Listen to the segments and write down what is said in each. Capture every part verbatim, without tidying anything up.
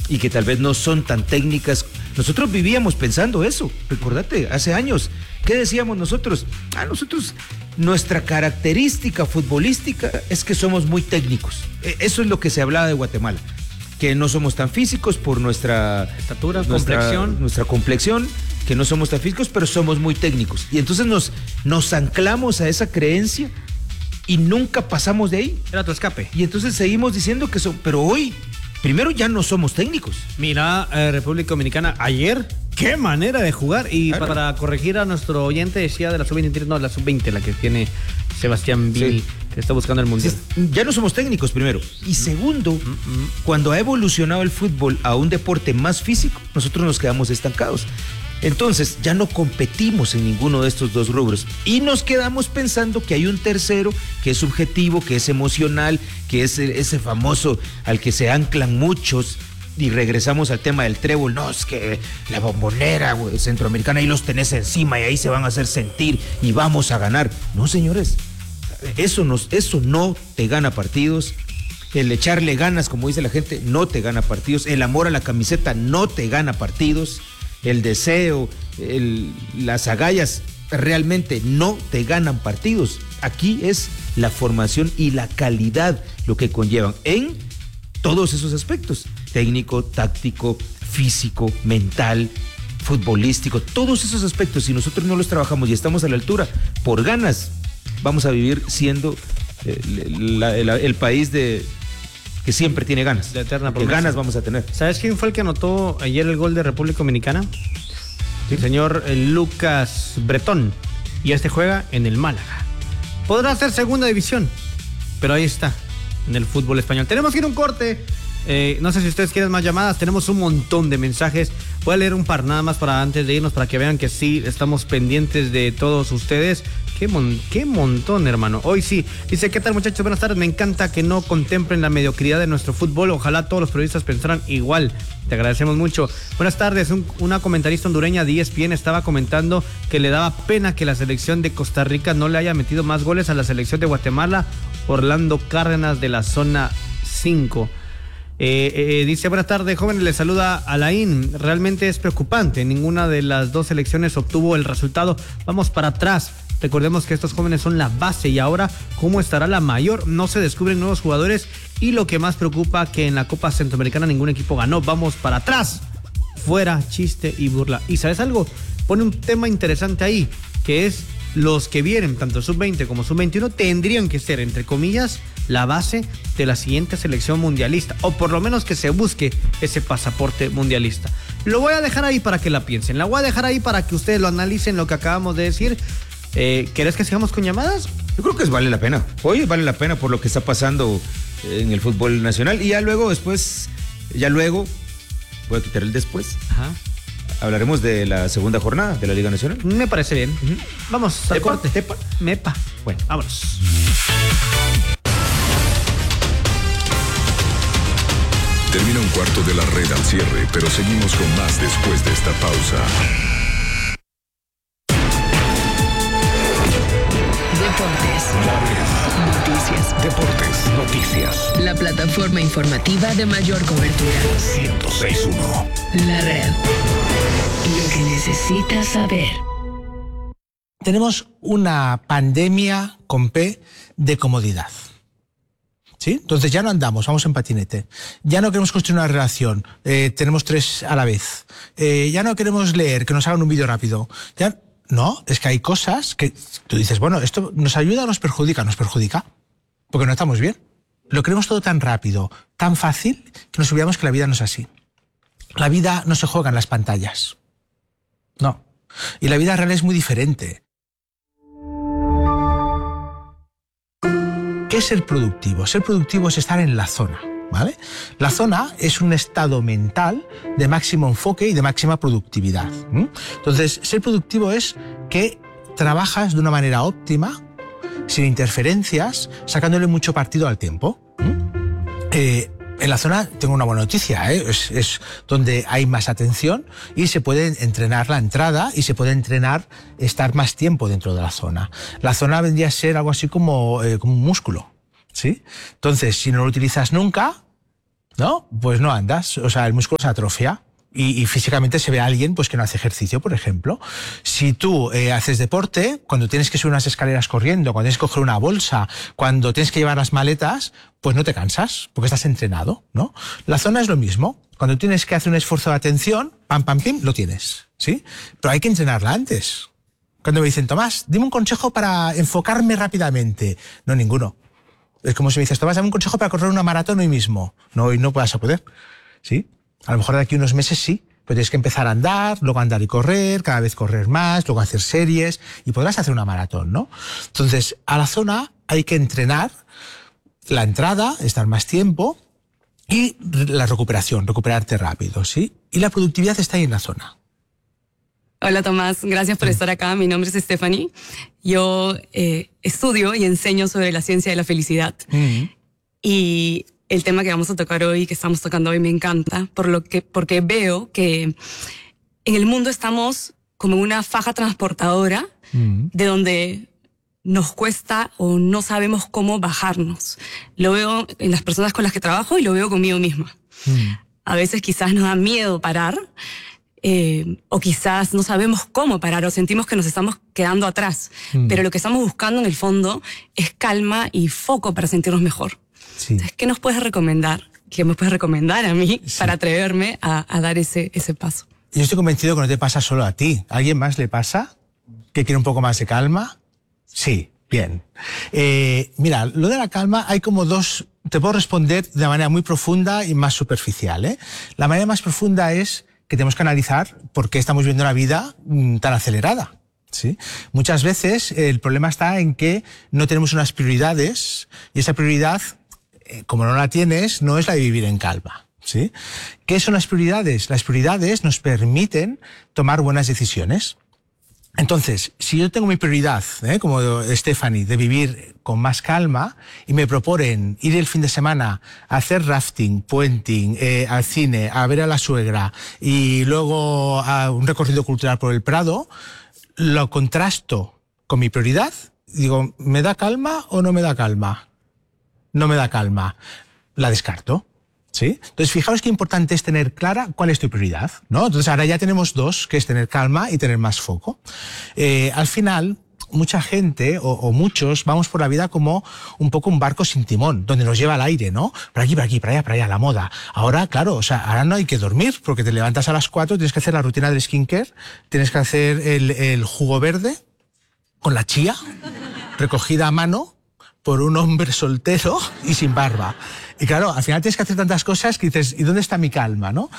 y que tal vez no son tan técnicas. Nosotros vivíamos pensando eso, recordate, hace años, ¿qué decíamos nosotros? Ah, nosotros, nuestra característica futbolística es que somos muy técnicos. Eso es lo que se hablaba de Guatemala, que no somos tan físicos por nuestra estatura, nuestra, complexión. Nuestra complexión, que no somos tan físicos, pero somos muy técnicos. Y entonces nos, nos anclamos a esa creencia y nunca pasamos de ahí. Era tu escape. Y entonces seguimos diciendo que son, pero hoy, primero ya no somos técnicos. Mira, eh, República Dominicana, ayer, qué manera de jugar. Y claro, para corregir a nuestro oyente, decía de la sub veintitrés, no, la sub veinte, la que tiene Sebastián Vini, sí, que está buscando el mundial. Sí, ya no somos técnicos, primero. Y segundo, mm, mm. cuando ha evolucionado el fútbol a un deporte más físico, nosotros nos quedamos estancados. Entonces ya no competimos en ninguno de estos dos rubros y nos quedamos pensando que hay un tercero que es subjetivo, que es emocional, que es ese famoso al que se anclan muchos. Y regresamos al tema del trébol. No, es que la Bombonera, güey, centroamericana, ahí los tenés encima y ahí se van a hacer sentir y vamos a ganar. No, señores, eso, nos, eso no te gana partidos. El echarle ganas, como dice la gente, no te gana partidos. El amor a la camiseta no te gana partidos. El deseo, el, las agallas realmente no te ganan partidos. Aquí es la formación y la calidad lo que conllevan en todos esos aspectos: técnico, táctico, físico, mental, futbolístico, todos esos aspectos. Si nosotros no los trabajamos y estamos a la altura, por ganas vamos a vivir siendo eh, la, la, el país de que siempre tiene ganas. De eterna promesa. Ganas vamos a tener. ¿Sabes quién fue el que anotó ayer el gol de República Dominicana? Sí. El señor Lucas Bretón. Y este juega en el Málaga. Podrá ser segunda división, pero ahí está, en el fútbol español. Tenemos que ir a un corte. Eh, no sé si ustedes quieren más llamadas. Tenemos un montón de mensajes. Voy a leer un par nada más para antes de irnos, para que vean que sí estamos pendientes de todos ustedes. Qué, mon, qué montón, hermano. Hoy sí. Dice, ¿qué tal, muchachos? Buenas tardes. Me encanta que no contemplen la mediocridad de nuestro fútbol. Ojalá todos los periodistas pensaran igual. Te agradecemos mucho. Buenas tardes. Un, una comentarista hondureña de E S P N estaba comentando que le daba pena que la selección de Costa Rica no le haya metido más goles a la selección de Guatemala. Orlando Cárdenas, de la zona cinco. Eh, eh, dice, buenas tardes, jóvenes, les saluda Alain. Realmente es preocupante, ninguna de las dos selecciones obtuvo el resultado. Vamos para atrás. Recordemos que estos jóvenes son la base y ahora, ¿cómo estará la mayor? No se descubren nuevos jugadores y lo que más preocupa, que en la Copa Centroamericana ningún equipo ganó. Vamos para atrás. Fuera chiste y burla. ¿Y sabes algo? Pone un tema interesante ahí, que es los que vienen, tanto sub veinte como sub veintiuno, tendrían que ser, entre comillas, la base de la siguiente selección mundialista, o por lo menos que se busque ese pasaporte mundialista. Lo voy a dejar ahí para que la piensen, la voy a dejar ahí para que ustedes lo analicen, lo que acabamos de decir. Eh, ¿Querés que sigamos con llamadas? Yo creo que es, vale la pena. Hoy vale la pena por lo que está pasando en el fútbol nacional. Y ya luego, después, ya luego, voy a quitar el después. Ajá. Hablaremos de la segunda jornada de la Liga Nacional. Me parece bien. Uh-huh. Vamos al corte. Tepa. Mepa. Bueno, vámonos. Termina un cuarto de la red al cierre, pero seguimos con más después de esta pausa. Deportes. Noticias. Deportes. Noticias. La plataforma informativa de mayor cobertura. ciento seis punto uno. La red. Lo que necesitas saber. Tenemos una pandemia con P de comodidad. ¿Sí? Entonces ya no andamos, vamos en patinete. Ya no queremos construir una relación, eh, tenemos tres a la vez. Eh, ya no queremos leer, que nos hagan un vídeo rápido. Ya... No, es que hay cosas que tú dices, bueno, ¿esto nos ayuda o nos perjudica? Nos perjudica, porque no estamos bien. Lo queremos todo tan rápido, tan fácil, que nos olvidamos que la vida no es así. La vida no se juega en las pantallas. No. Y la vida real es muy diferente. ¿Qué es ser productivo? Ser productivo es estar en la zona, ¿vale? La zona es un estado mental de máximo enfoque y de máxima productividad. ¿Mm? Entonces, ser productivo es que trabajas de una manera óptima, sin interferencias, sacándole mucho partido al tiempo. ¿Mm? Eh, en la zona tengo una buena noticia, ¿eh? es, es donde hay más atención y se puede entrenar la entrada y se puede entrenar estar más tiempo dentro de la zona. La zona vendría a ser algo así como, eh, como un músculo, ¿sí? Entonces, si no lo utilizas nunca, ¿no? Pues no andas, o sea, el músculo se atrofia. Y, y físicamente se ve a alguien pues, que no hace ejercicio, por ejemplo. Si tú eh, haces deporte, cuando tienes que subir unas escaleras corriendo, cuando tienes que coger una bolsa, cuando tienes que llevar las maletas, pues no te cansas, porque estás entrenado, ¿no? La zona es lo mismo. Cuando tienes que hacer un esfuerzo de atención, pam, pam, pim, lo tienes, ¿sí? Pero hay que entrenarla antes. Cuando me dicen, Tomás, dime un consejo para enfocarme rápidamente. No, ninguno. Es como si me dices, Tomás, dame un consejo para correr una maratón hoy mismo. No, hoy no vas a poder, ¿sí? A lo mejor de aquí unos meses sí, pero tienes que empezar a andar, luego andar y correr, cada vez correr más, luego hacer series y podrás hacer una maratón, ¿no? Entonces, a la zona hay que entrenar la entrada, estar más tiempo y la recuperación, recuperarte rápido, ¿sí? Y la productividad está ahí en la zona. Hola Tomás, gracias por estar acá. Mi nombre es Stephanie. Yo eh, estudio y enseño sobre la ciencia de la felicidad. Mm-hmm. Y el tema que vamos a tocar hoy, que estamos tocando hoy, me encanta, por lo que, porque veo que en el mundo estamos como una faja transportadora mm. de donde nos cuesta o no sabemos cómo bajarnos. Lo veo en las personas con las que trabajo y lo veo conmigo misma. Mm. A veces quizás nos da miedo parar, eh, o quizás no sabemos cómo parar o sentimos que nos estamos quedando atrás. Mm. Pero lo que estamos buscando en el fondo es calma y foco para sentirnos mejor. Sí. Entonces, ¿qué nos puedes recomendar? ¿Qué me puedes recomendar a mí sí. para atreverme a, a dar ese, ese paso? Yo estoy convencido que no te pasa solo a ti. ¿A alguien más le pasa? ¿Que quiere un poco más de calma? Sí, bien. Eh, mira, lo de la calma hay como dos... Te puedo responder de manera muy profunda y más superficial, ¿eh? La manera más profunda es que tenemos que analizar por qué estamos viviendo una vida mm, tan acelerada. ¿Sí? Muchas veces el problema está en que no tenemos unas prioridades y esa prioridad, como no la tienes, no es la de vivir en calma, ¿sí? ¿Qué son las prioridades? Las prioridades nos permiten tomar buenas decisiones. Entonces, si yo tengo mi prioridad, ¿eh? como Stephanie, de vivir con más calma y me proponen ir el fin de semana a hacer rafting, puenting, eh, al cine, a ver a la suegra y luego a un recorrido cultural por el Prado, lo contrasto con mi prioridad, digo, ¿me da calma o no me da calma? No me da calma. La descarto, ¿sí? Entonces, fijaos qué importante es tener clara cuál es tu prioridad, ¿no? Entonces, ahora ya tenemos dos, que es tener calma y tener más foco. Eh, al final, mucha gente, o, o muchos, vamos por la vida como un poco un barco sin timón, donde nos lleva al aire, ¿no? Por aquí, por aquí, por allá, por allá, la moda. Ahora, claro, o sea, ahora no hay que dormir, porque te levantas a las cuatro, tienes que hacer la rutina del skincare, tienes que hacer el, el jugo verde con la chía, recogida a mano por un hombre soltero y sin barba. Y claro, al final tienes que hacer tantas cosas que dices, ¿y dónde está mi calma, no?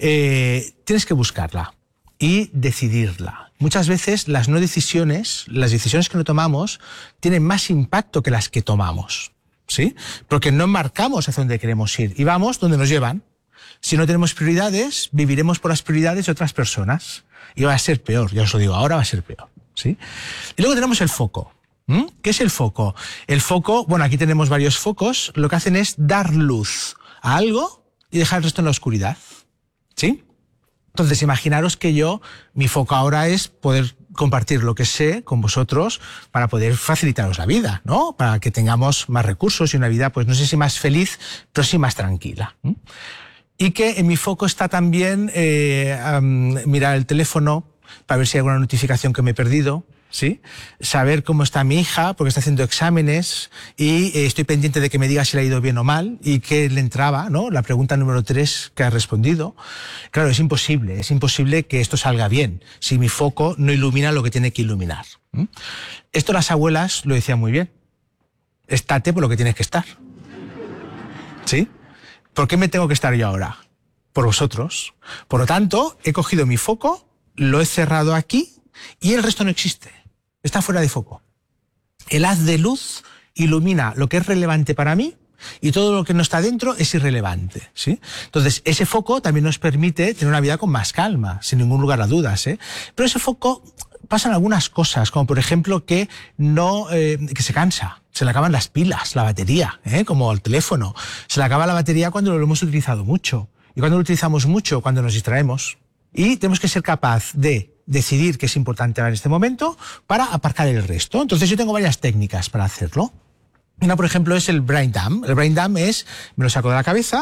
Eh, tienes que buscarla y decidirla. Muchas veces las no decisiones, las decisiones que no tomamos, tienen más impacto que las que tomamos, ¿sí? Porque no marcamos hacia dónde queremos ir y vamos donde nos llevan. Si no tenemos prioridades, viviremos por las prioridades de otras personas y va a ser peor, ya os lo digo, ahora va a ser peor, ¿sí? Y luego tenemos el foco. ¿Mm? ¿Qué es el foco? El foco, bueno, aquí tenemos varios focos, lo que hacen es dar luz a algo y dejar el resto en la oscuridad, ¿sí? Entonces, imaginaros que yo, mi foco ahora es poder compartir lo que sé con vosotros para poder facilitaros la vida, ¿no? Para que tengamos más recursos y una vida, pues no sé si más feliz, pero sí más tranquila. ¿Mm? Y que en mi foco está también eh, um, mirar el teléfono para ver si hay alguna notificación que me he perdido, ¿sí? Saber cómo está mi hija, porque está haciendo exámenes y eh, estoy pendiente de que me diga si le ha ido bien o mal y qué le entraba, ¿no? La pregunta número tres que ha respondido. Claro, es imposible, es imposible que esto salga bien si mi foco no ilumina lo que tiene que iluminar. ¿Mm? Esto las abuelas lo decían muy bien. Estate por lo que tienes que estar. ¿Sí? ¿Por qué me tengo que estar yo ahora? Por vosotros. Por lo tanto, he cogido mi foco, lo he cerrado aquí y el resto no existe. Está fuera de foco. El haz de luz ilumina lo que es relevante para mí y todo lo que no está dentro es irrelevante, ¿sí? Entonces, ese foco también nos permite tener una vida con más calma, sin ningún lugar a dudas, ¿eh? Pero ese foco pasan algunas cosas, como por ejemplo que no eh, que se cansa, se le acaban las pilas, la batería, ¿eh? Como el teléfono. Se le acaba la batería cuando lo hemos utilizado mucho. Y cuando lo utilizamos mucho, cuando nos distraemos. Y tenemos que ser capaz de decidir qué es importante en este momento para aparcar el resto. Entonces yo tengo varias técnicas para hacerlo. Una, por ejemplo, es el brain dump. El brain dump es, me lo saco de la cabeza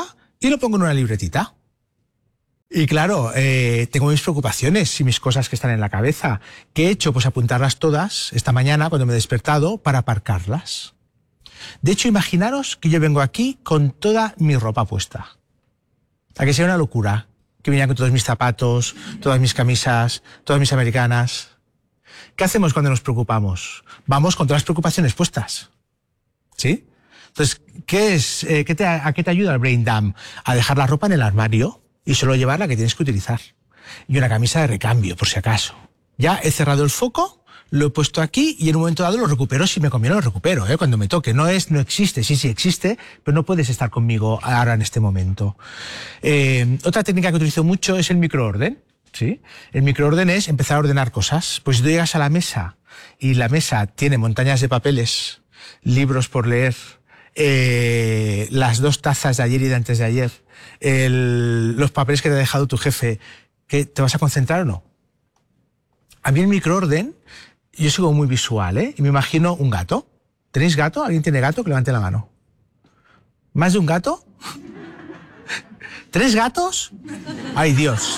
y lo pongo en una libretita. Y claro, eh, tengo mis preocupaciones y mis cosas que están en la cabeza. ¿Qué he hecho? Pues apuntarlas todas esta mañana cuando me he despertado para aparcarlas. De hecho, imaginaros que yo vengo aquí con toda mi ropa puesta. ¿A que sea una locura? Que venía con todos mis zapatos, todas mis camisas, todas mis americanas. ¿Qué hacemos cuando nos preocupamos? Vamos con todas las preocupaciones puestas. ¿Sí? Entonces, ¿qué es, eh, qué te, ¿a qué te ayuda el brain dump? A dejar la ropa en el armario y solo llevar la que tienes que utilizar. Y una camisa de recambio, por si acaso. Ya he cerrado el foco, lo he puesto aquí y en un momento dado lo recupero. Si me conviene lo recupero, ¿eh? Cuando me toque. No es, no existe, sí, sí existe, pero no puedes estar conmigo ahora en este momento. Eh, otra técnica que utilizo mucho es el microorden. ¿Sí? El microorden es empezar a ordenar cosas. Pues si tú llegas a la mesa y la mesa tiene montañas de papeles, libros por leer, eh, las dos tazas de ayer y de antes de ayer, el, los papeles que te ha dejado tu jefe, ¿qué, ¿te vas a concentrar o no? A mí el microorden, yo soy muy visual, ¿eh? Y me imagino un gato. ¿Tenéis gato? ¿Alguien tiene gato? Que levante la mano. ¿Más de un gato? ¿Tres gatos? ¡Ay, Dios!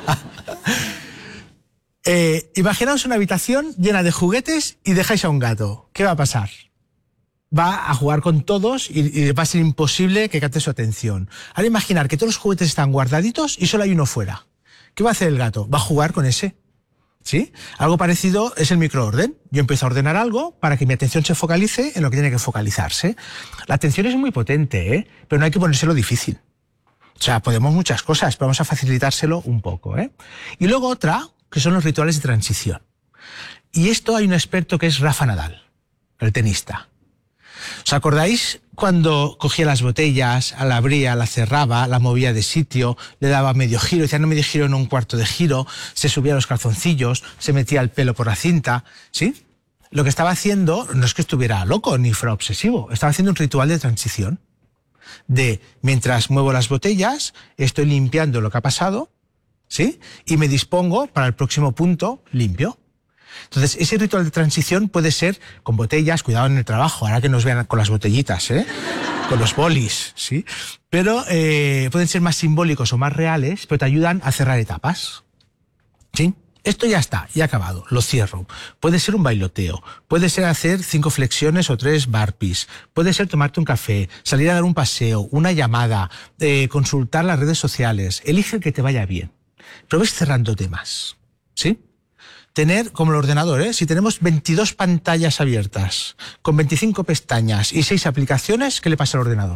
eh, imaginaos una habitación llena de juguetes y dejáis a un gato. ¿Qué va a pasar? Va a jugar con todos y, y va a ser imposible que capte su atención. Ahora imaginar que todos los juguetes están guardaditos y solo hay uno fuera. ¿Qué va a hacer el gato? Va a jugar con ese. ¿Sí? Algo parecido es el microorden. Yo empiezo a ordenar algo para que mi atención se focalice en lo que tiene que focalizarse. La atención es muy potente, ¿eh? Pero no hay que ponérselo difícil. O sea, podemos muchas cosas, pero vamos a facilitárselo un poco, ¿eh? Y luego otra, que son los rituales de transición. Y esto hay un experto que es Rafa Nadal, el tenista. ¿Os acordáis cuando cogía las botellas, la abría, la cerraba, la movía de sitio, le daba medio giro, decía no medio giro, no un cuarto de giro, se subía los calzoncillos, se metía el pelo por la cinta, ¿sí? Lo que estaba haciendo no es que estuviera loco ni fuera obsesivo, estaba haciendo un ritual de transición. De mientras muevo las botellas, estoy limpiando lo que ha pasado, ¿sí? Y me dispongo para el próximo punto limpio. Entonces, ese ritual de transición puede ser con botellas, cuidado en el trabajo, ahora que nos vean con las botellitas, ¿eh? Con los bolis, ¿sí? Pero eh, pueden ser más simbólicos o más reales, pero te ayudan a cerrar etapas, ¿sí? Esto ya está, ya ha acabado, lo cierro. Puede ser un bailoteo, puede ser hacer cinco flexiones o tres burpees, puede ser tomarte un café, salir a dar un paseo, una llamada, eh, consultar las redes sociales. Elige el que te vaya bien, pero ves cerrando temas, ¿sí? Tener, como el ordenador, ¿eh? Si tenemos veintidós pantallas abiertas, con veinticinco pestañas y seis aplicaciones, ¿qué le pasa al ordenador?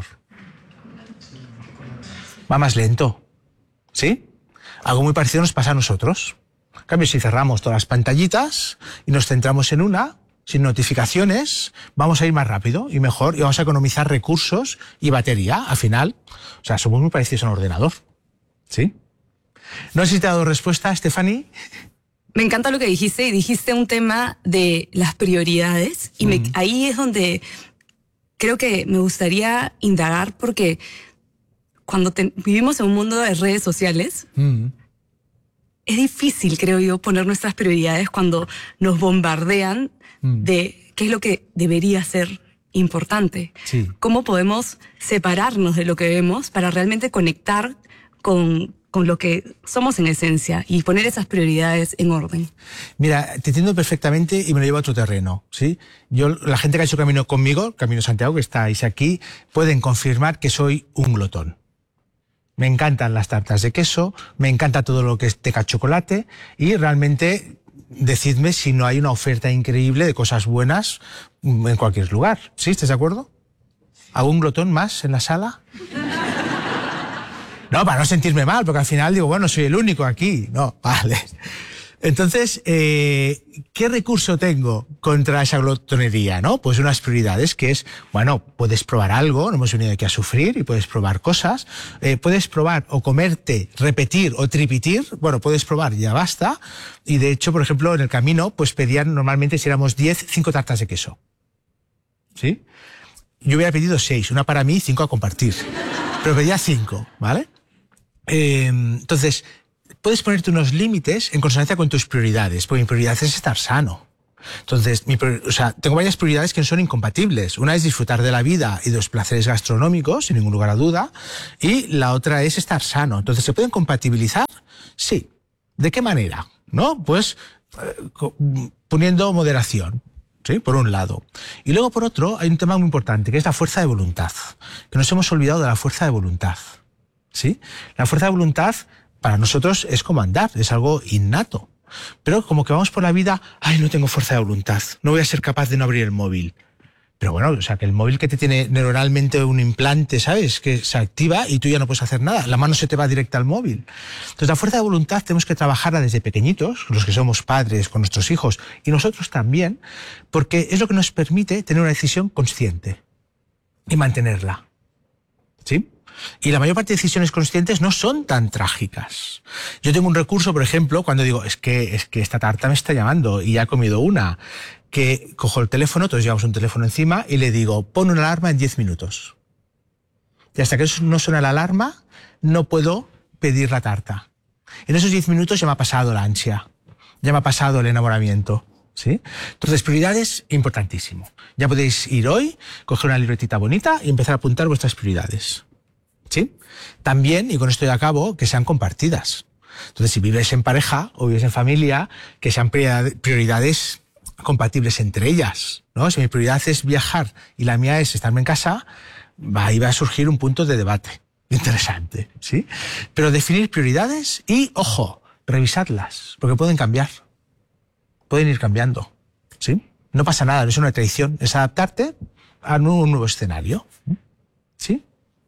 Va más lento, ¿sí? Algo muy parecido nos pasa a nosotros. En cambio, si cerramos todas las pantallitas y nos centramos en una, sin notificaciones, vamos a ir más rápido y mejor y vamos a economizar recursos y batería al final. O sea, somos muy parecidos a un ordenador, ¿sí? No sé si te ha dado respuesta, Stephanie. Me encanta lo que dijiste y dijiste un tema de las prioridades y me, mm. ahí es donde creo que me gustaría indagar porque cuando te, vivimos en un mundo de redes sociales, mm. es difícil, creo yo, poner nuestras prioridades cuando nos bombardean mm. de qué es lo que debería ser importante. Sí. ¿Cómo podemos separarnos de lo que vemos para realmente conectar con, con lo que somos en esencia y poner esas prioridades en orden? Mira, te entiendo perfectamente y me lo llevo a otro terreno, ¿sí? Yo, la gente que ha hecho camino conmigo, Camino Santiago, que estáis aquí, pueden confirmar que soy un glotón. Me encantan las tartas de queso, me encanta todo lo que es teca chocolate y realmente decidme si no hay una oferta increíble de cosas buenas en cualquier lugar. ¿Sí? ¿Estás de acuerdo? ¿Algún glotón más en la sala? No, para no sentirme mal, porque al final digo, bueno, soy el único aquí. No, vale. Entonces, eh, ¿qué recurso tengo contra esa glotonería, no? Pues unas prioridades que es, bueno, puedes probar algo, no hemos venido aquí a sufrir y puedes probar cosas, eh, puedes probar o comerte, repetir o tripitir, bueno, puedes probar, ya basta, y de hecho, por ejemplo, en el camino, pues pedían normalmente, si éramos diez, cinco tartas de queso, ¿sí? Yo hubiera pedido seis, una para mí y cinco a compartir, pero pedía cinco, ¿vale? Eh, entonces, puedes ponerte unos límites en consonancia con tus prioridades, porque mi prioridad es estar sano. Entonces, mi, o sea, tengo varias prioridades que no son incompatibles. Una es disfrutar de la vida y de los placeres gastronómicos, sin ningún lugar a duda, y la otra es estar sano. Entonces, ¿se pueden compatibilizar? Sí. ¿De qué manera? ¿No? Pues eh, poniendo moderación. ¿Sí? Por un lado. Y luego, por otro, hay un tema muy importante, que es la fuerza de voluntad. Que nos hemos olvidado de la fuerza de voluntad. ¿Sí? La fuerza de voluntad, para nosotros, es como andar, es algo innato. Pero como que vamos por la vida, ay, no tengo fuerza de voluntad, no voy a ser capaz de no abrir el móvil. Pero bueno, o sea, que el móvil que te tiene neuronalmente un implante, ¿sabes? Que se activa y tú ya no puedes hacer nada. La mano se te va directa al móvil. Entonces, la fuerza de voluntad tenemos que trabajarla desde pequeñitos, los que somos padres con nuestros hijos, y nosotros también, porque es lo que nos permite tener una decisión consciente y mantenerla. ¿Sí? Y la mayor parte de decisiones conscientes no son tan trágicas. Yo tengo un recurso, por ejemplo, cuando digo, es que, es que esta tarta me está llamando y ya he comido una, que cojo el teléfono, todos llevamos un teléfono encima, y le digo, pon una alarma en diez minutos. Y hasta que no suena la alarma, no puedo pedir la tarta. En esos diez minutos ya me ha pasado la ansia, ya me ha pasado el enamoramiento. ¿Sí? Entonces, prioridades, importantísimo. Ya podéis ir hoy, coger una libretita bonita y empezar a apuntar vuestras prioridades. ¿Sí? También, y con esto ya acabo, que sean compartidas. Entonces, si vives en pareja o vives en familia, que sean prioridades compatibles entre ellas, ¿no? Si mi prioridad es viajar y la mía es estarme en casa, va, ahí va a surgir un punto de debate interesante, ¿sí? Pero definir prioridades y, ojo, revisarlas, porque pueden cambiar, pueden ir cambiando, ¿sí? No pasa nada, no es una traición, es adaptarte a un nuevo escenario, ¿sí?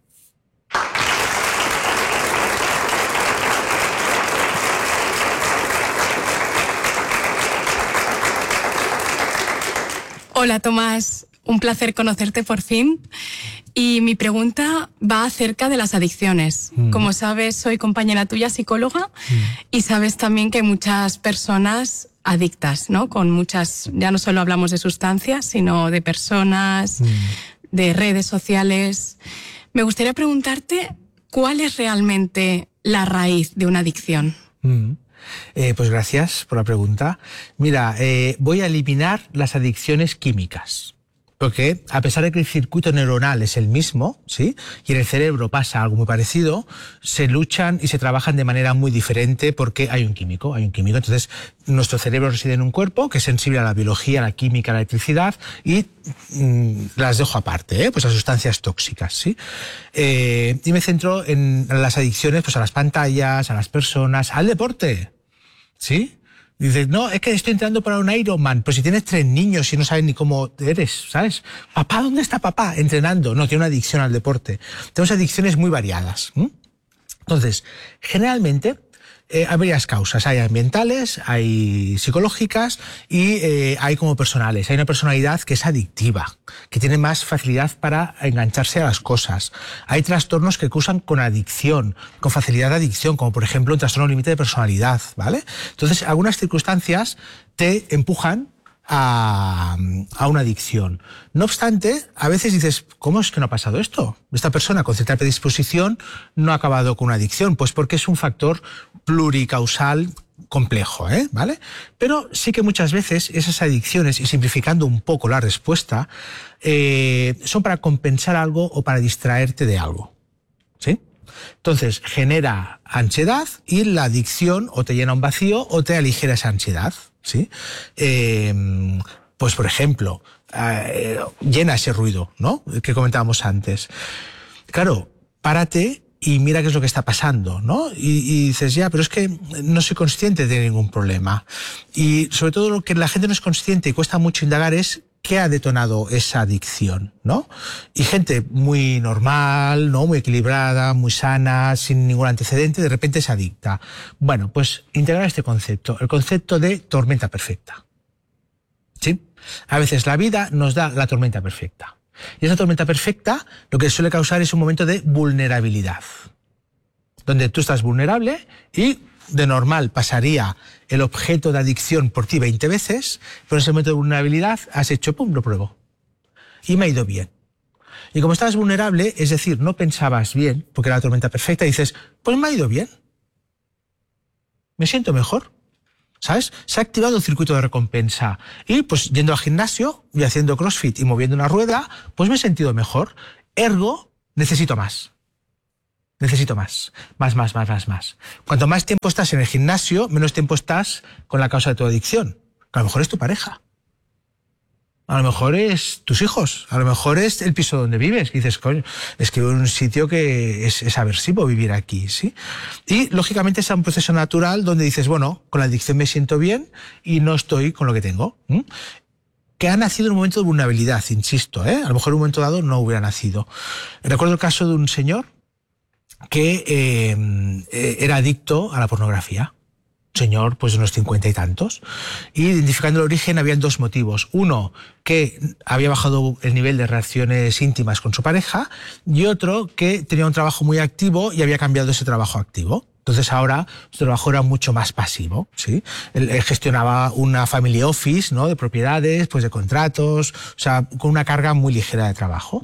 Hola Tomás, un placer conocerte por fin. Y mi pregunta va acerca de las adicciones. Mm. Como sabes, soy compañera tuya, psicóloga, mm. y sabes también que hay muchas personas adictas, ¿no? Con muchas, ya no solo hablamos de sustancias, sino de personas, mm. de redes sociales. Me gustaría preguntarte, ¿cuál es realmente la raíz de una adicción? Mm. Eh, pues gracias por la pregunta. Mira, eh, voy a eliminar las adicciones químicas, porque a pesar de que el circuito neuronal es el mismo, ¿sí? Y en el cerebro pasa algo muy parecido, se luchan y se trabajan de manera muy diferente porque hay un químico, hay un químico. Entonces, nuestro cerebro reside en un cuerpo que es sensible a la biología, a la química, a la electricidad, y mmm, las dejo aparte, ¿eh? Pues a sustancias tóxicas, ¿sí? Eh, y me centro en las adicciones, pues a las pantallas, a las personas, al deporte, ¿sí? Dices, no, es que estoy entrando para un Ironman. Pues si tienes tres niños y no sabes ni cómo eres, ¿sabes? Papá, ¿dónde está papá? Entrenando. No, tiene una adicción al deporte. Tenemos adicciones muy variadas. ¿Mm? Entonces, generalmente eh, hay varias causas. Hay ambientales, hay psicológicas y eh, hay como personales. Hay una personalidad que es adictiva, que tiene más facilidad para engancharse a las cosas. Hay trastornos que cursan con adicción, con facilidad de adicción, como por ejemplo un trastorno límite de personalidad, ¿vale? Entonces, algunas circunstancias te empujan a, a una adicción. No obstante, a veces dices, ¿cómo es que no ha pasado esto? Esta persona con cierta predisposición no ha acabado con una adicción. Pues porque es un factor pluricausal complejo, ¿eh? ¿Vale? Pero sí que muchas veces esas adicciones, y simplificando un poco la respuesta, eh, son para compensar algo o para distraerte de algo, ¿sí? Entonces, genera ansiedad y la adicción o te llena un vacío o te aligera esa ansiedad, ¿sí? Eh, pues, por ejemplo, eh, llena ese ruido, ¿no? Que comentábamos antes. Claro, párate y mira qué es lo que está pasando, ¿no? Y, y dices, ya, pero es que no soy consciente de ningún problema. Y sobre todo lo que la gente no es consciente y cuesta mucho indagar es qué ha detonado esa adicción, ¿no? Y gente muy normal, ¿no? Muy equilibrada, muy sana, sin ningún antecedente, de repente es adicta. Bueno, pues integrar este concepto, el concepto de tormenta perfecta, ¿sí? A veces la vida nos da la tormenta perfecta. Y esa tormenta perfecta lo que suele causar es un momento de vulnerabilidad, donde tú estás vulnerable y de normal pasaría el objeto de adicción por ti veinte veces, pero en ese momento de vulnerabilidad has hecho, pum, lo pruebo. Y me ha ido bien. Y como estabas vulnerable, es decir, no pensabas bien, porque era la tormenta perfecta, y dices, pues me ha ido bien. Me siento mejor. ¿Sabes? Se ha activado el circuito de recompensa. Y pues yendo al gimnasio y haciendo CrossFit y moviendo una rueda, pues me he sentido mejor. Ergo, necesito más. Necesito más. Más, más, más, más, más. Cuanto más tiempo estás en el gimnasio, menos tiempo estás con la causa de tu adicción. A lo mejor es tu pareja. A lo mejor es tus hijos, a lo mejor es el piso donde vives. Y dices, coño, es que es un sitio que es, es aversivo vivir aquí, ¿sí? Y, lógicamente, es un proceso natural donde dices, bueno, con la adicción me siento bien y no estoy con lo que tengo. ¿Mm? Que ha nacido en un momento de vulnerabilidad, insisto, ¿eh? A lo mejor en un momento dado no hubiera nacido. Recuerdo el caso de un señor que eh, era adicto a la pornografía. Señor, pues de unos cincuenta y tantos, y identificando el origen habían dos motivos. Uno, que había bajado el nivel de relaciones íntimas con su pareja, y otro, que tenía un trabajo muy activo y había cambiado ese trabajo activo. Entonces ahora su trabajo era mucho más pasivo, ¿sí? Él, él gestionaba una family office, ¿no? De propiedades, pues de contratos, o sea, con una carga muy ligera de trabajo.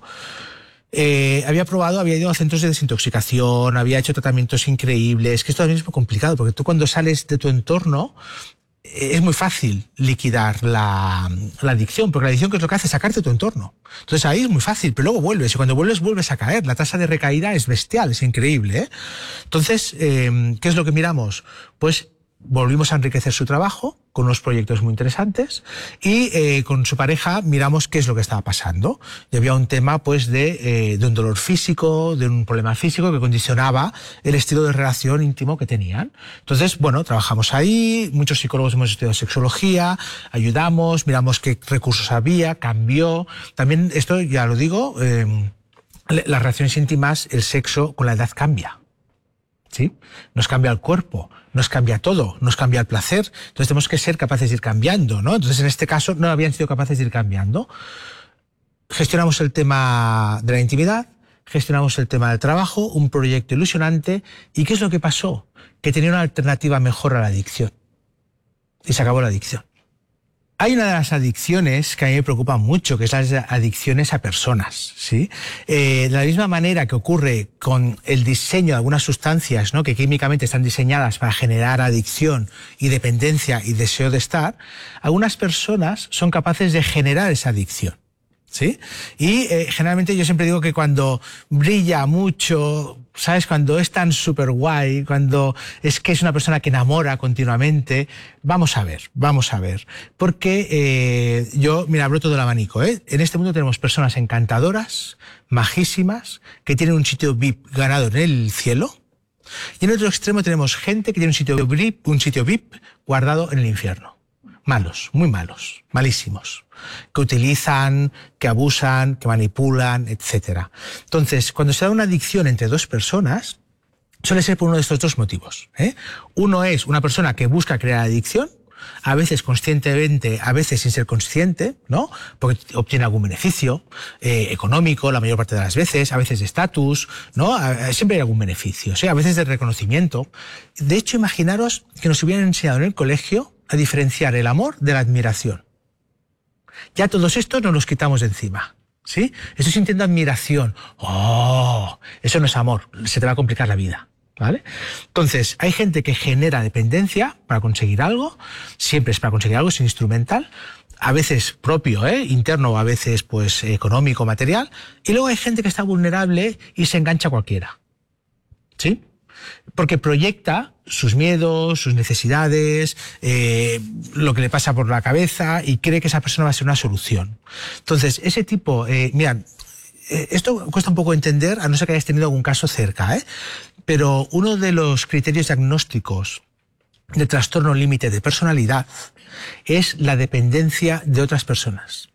Eh, había probado, había ido a centros de desintoxicación, había hecho tratamientos increíbles, que esto también es muy complicado, porque tú cuando sales de tu entorno eh, es muy fácil liquidar la, la adicción, porque la adicción, ¿qué es lo que hace? Sacarte de tu entorno. Entonces ahí es muy fácil, pero luego vuelves, y cuando vuelves vuelves a caer. La tasa de recaída es bestial, es increíble, ¿eh? Entonces, eh, ¿qué es lo que miramos? Pues volvimos a enriquecer su trabajo con unos proyectos muy interesantes y eh, con su pareja miramos qué es lo que estaba pasando. Y había un tema pues de, eh, de un dolor físico, de un problema físico que condicionaba el estilo de relación íntimo que tenían. Entonces, bueno, trabajamos ahí, muchos psicólogos hemos estudiado sexología, ayudamos, miramos qué recursos había, cambió. También esto, ya lo digo, eh, las relaciones íntimas, el sexo con la edad cambia. ¿Sí? Nos cambia el cuerpo, nos cambia todo, nos cambia el placer. Entonces tenemos que ser capaces de ir cambiando, ¿no? Entonces en este caso no habían sido capaces de ir cambiando. Gestionamos el tema de la intimidad, gestionamos el tema del trabajo, un proyecto ilusionante. ¿Y qué es lo que pasó? Que tenía una alternativa mejor a la adicción. Y se acabó la adicción. Hay una de las adicciones que a mí me preocupa mucho, que es las adicciones a personas, ¿sí? Eh, de la misma manera que ocurre con el diseño de algunas sustancias, ¿no? Que químicamente están diseñadas para generar adicción y dependencia y deseo de estar, algunas personas son capaces de generar esa adicción, ¿sí? Y eh, generalmente yo siempre digo que cuando brilla mucho, ¿sabes? Cuando es tan súper guay, cuando es que es una persona que enamora continuamente, vamos a ver, vamos a ver. Porque eh, yo, mira, abro todo el abanico, ¿eh? En este mundo tenemos personas encantadoras, majísimas, que tienen un sitio V I P ganado en el cielo. Y en otro extremo tenemos gente que tiene un sitio V I P, un sitio V I P guardado en el infierno. Malos, muy malos, malísimos, que utilizan, que abusan, que manipulan, etcétera. Entonces, cuando se da una adicción entre dos personas, suele ser por uno de estos dos motivos, ¿eh? Uno es una persona que busca crear adicción, a veces conscientemente, a veces sin ser consciente, ¿no? Porque obtiene algún beneficio eh, económico, la mayor parte de las veces, a veces de estatus, ¿no? Siempre hay algún beneficio, ¿sí? A veces de reconocimiento. De hecho, imaginaros que nos hubieran enseñado en el colegio a diferenciar el amor de la admiración. Ya todos estos nos los quitamos de encima, ¿sí? Estoy sintiendo admiración. ¡Oh! Eso no es amor, se te va a complicar la vida, ¿vale? Entonces, hay gente que genera dependencia para conseguir algo, siempre es para conseguir algo, es instrumental, a veces propio, ¿eh? Interno, a veces pues económico, material, y luego hay gente que está vulnerable y se engancha a cualquiera, ¿sí? Porque proyecta sus miedos, sus necesidades, eh, lo que le pasa por la cabeza y cree que esa persona va a ser una solución. Entonces, ese tipo, eh, mira, eh, esto cuesta un poco entender, a no ser que hayas tenido algún caso cerca, ¿eh? Pero uno de los criterios diagnósticos de trastorno límite de personalidad es la dependencia de otras personas.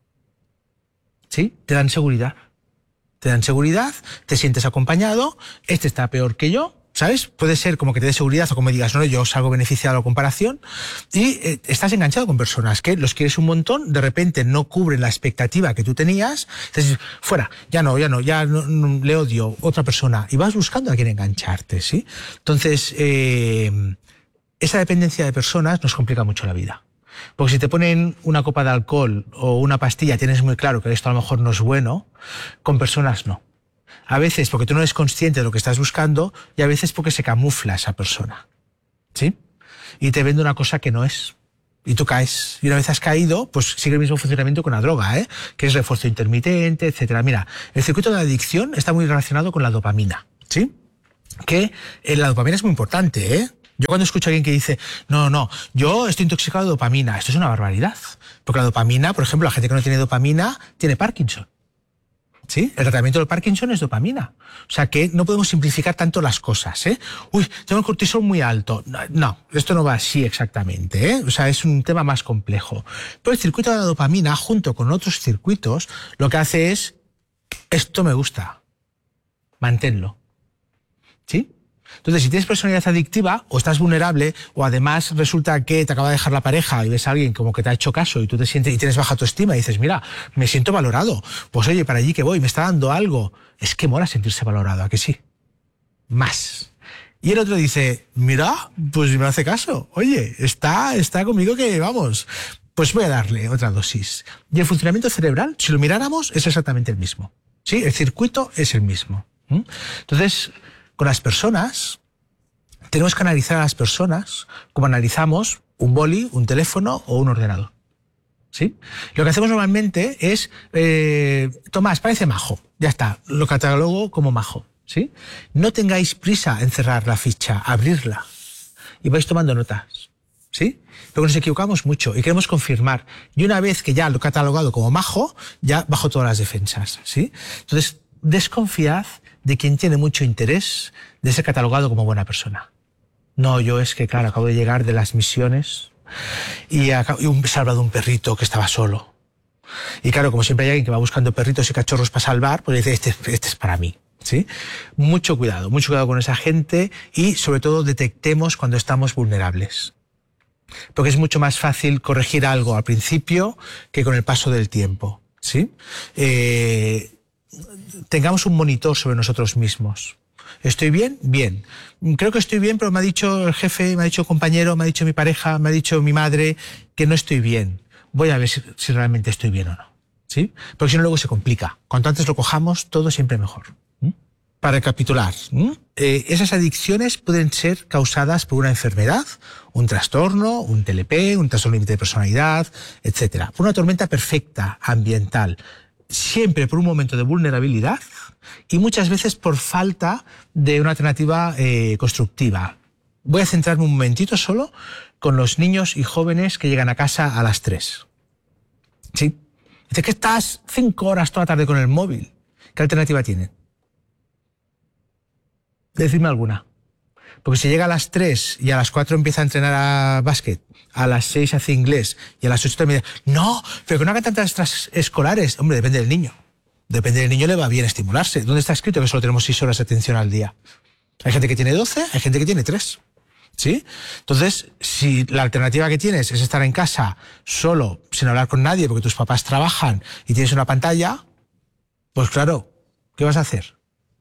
¿Sí? Te dan seguridad. Te dan seguridad, te sientes acompañado, este está peor que yo, ¿sabes? Puede ser como que te dé seguridad o como digas, no, yo salgo beneficiado a la comparación y eh, estás enganchado con personas que los quieres un montón, de repente no cubren la expectativa que tú tenías, entonces fuera, ya no, ya no, ya no, no, le odio otra persona y vas buscando a quien engancharte, ¿sí? Entonces, eh, esa dependencia de personas nos complica mucho la vida. Porque si te ponen una copa de alcohol o una pastilla, tienes muy claro que esto a lo mejor no es bueno, con personas no. A veces porque tú no eres consciente de lo que estás buscando y a veces porque se camufla esa persona, ¿sí? y te vende una cosa que no es. Y tú caes. Y una vez has caído, pues sigue el mismo funcionamiento con la droga, ¿eh? Que es refuerzo intermitente, etcétera. Mira, el circuito de la adicción está muy relacionado con la dopamina, ¿sí? Que eh, la dopamina es muy importante, ¿eh? Yo cuando escucho a alguien que dice, no, no, yo estoy intoxicado de dopamina, esto es una barbaridad. Porque la dopamina, por ejemplo, la gente que no tiene dopamina tiene Parkinson. ¿Sí? El tratamiento del Parkinson es dopamina. O sea que no podemos simplificar tanto las cosas, ¿eh? Uy, tengo el cortisol muy alto. No, no, esto no va así exactamente, ¿eh? O sea, es un tema más complejo. Pero el circuito de la dopamina, junto con otros circuitos, lo que hace es, esto me gusta, manténlo. ¿Sí? Entonces, si tienes personalidad adictiva, o estás vulnerable, o además resulta que te acaba de dejar la pareja y ves a alguien como que te ha hecho caso y tú te sientes y tienes baja autoestima y dices, mira, me siento valorado, pues oye, para allí que voy, me está dando algo. Es que mola sentirse valorado, ¿a que sí? Más. Y el otro dice, mira, pues me hace caso, oye, está, está conmigo que vamos, pues voy a darle otra dosis. Y el funcionamiento cerebral, si lo miráramos, es exactamente el mismo. ¿Sí? El circuito es el mismo. ¿Mm? Entonces, con las personas, tenemos que analizar a las personas como analizamos un boli, un teléfono o un ordenador. ¿Sí? Lo que hacemos normalmente es, eh, Tomás, parece majo, ya está, lo catalogo como majo. ¿Sí? No tengáis prisa en cerrar la ficha, abrirla, y vais tomando notas. ¿Sí? Pero nos equivocamos mucho y queremos confirmar. Y una vez que ya lo he catalogado como majo, ya bajo todas las defensas. ¿Sí? Entonces, desconfiad de quien tiene mucho interés de ser catalogado como buena persona. No, yo es que, claro, acabo de llegar de las misiones y, acabo, y un, he salvado un perrito que estaba solo. Y claro, como siempre hay alguien que va buscando perritos y cachorros para salvar, pues dice, este, este es para mí. ¿Sí? Mucho cuidado, mucho cuidado con esa gente y sobre todo detectemos cuando estamos vulnerables. Porque es mucho más fácil corregir algo al principio que con el paso del tiempo. ¿Sí? Eh, tengamos un monitor sobre nosotros mismos. ¿Estoy bien? Bien. Creo que estoy bien, pero me ha dicho el jefe, me ha dicho el compañero, me ha dicho mi pareja, me ha dicho mi madre que no estoy bien. Voy a ver si, si realmente estoy bien o no. ¿Sí? Porque si no, luego se complica. Cuanto antes lo cojamos, todo siempre mejor. ¿Mm? Para recapitular, ¿Mm? eh, esas adicciones pueden ser causadas por una enfermedad, un trastorno, un T L P, un trastorno límite de personalidad, etcétera. Por una tormenta perfecta ambiental, siempre por un momento de vulnerabilidad y muchas veces por falta de una alternativa eh, constructiva. Voy a centrarme un momentito solo con los niños y jóvenes que llegan a casa a las tres. ¿Sí? Dice que estás cinco horas toda la tarde con el móvil. ¿Qué alternativa tienen? Decidme alguna. Porque si llega a las tres y a las cuatro empieza a entrenar a básquet, a las seis hace inglés y a las ocho también... No, pero que no haga tantas extraescolares. Hombre, depende del niño. Depende del niño, le va bien estimularse. ¿Dónde está escrito que solo tenemos seis horas de atención al día? Hay gente que tiene doce, hay gente que tiene tres. ¿Sí? Entonces, si la alternativa que tienes es estar en casa solo, sin hablar con nadie, porque tus papás trabajan y tienes una pantalla, pues claro, ¿qué vas a hacer?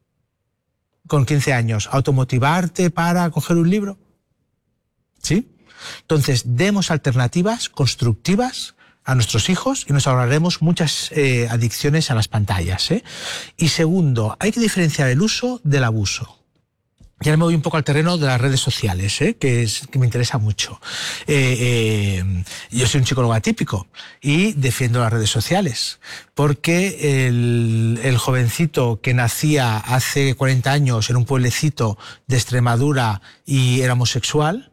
Con quince años, automotivarte para coger un libro. ¿Sí? Entonces, demos alternativas constructivas a nuestros hijos y nos ahorraremos muchas eh, adicciones a las pantallas. ¿eh? Y segundo, hay que diferenciar el uso del abuso. Ya me voy un poco al terreno de las redes sociales, ¿eh? que, es, que me interesa mucho. Eh, eh, yo soy un psicólogo atípico y defiendo las redes sociales, porque el, el jovencito que nacía hace cuarenta años en un pueblecito de Extremadura y era homosexual,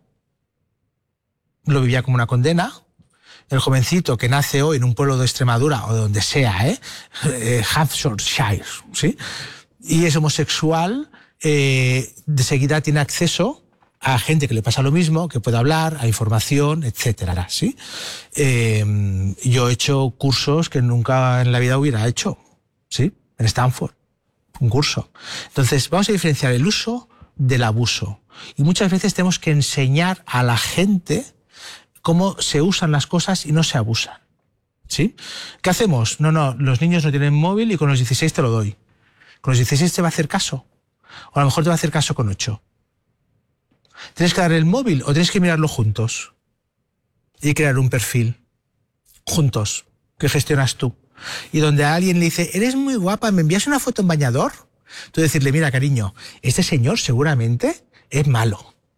lo vivía como una condena. El jovencito que nace hoy en un pueblo de Extremadura o de donde sea, ¿eh? eh Hampshire, ¿sí? y es homosexual, Eh, de seguida tiene acceso a gente que le pasa lo mismo, que puede hablar, a información, etcétera, ¿sí? Eh, yo he hecho cursos que nunca en la vida hubiera hecho, ¿sí? En Stanford, un curso. Entonces, vamos a diferenciar el uso del abuso. Y muchas veces tenemos que enseñar a la gente cómo se usan las cosas y no se abusan, ¿sí? ¿Qué hacemos? No, no, los niños no tienen móvil y con los dieciséis te lo doy. ¿Con los dieciséis te va a hacer caso? O a lo mejor te va a hacer caso con ocho. ¿Tienes que darle el móvil o tienes que mirarlo juntos? Y crear un perfil juntos que gestionas tú. Y donde a alguien le dice, eres muy guapa, ¿me envías una foto en bañador? Tú decirle, mira, cariño, este señor seguramente es malo.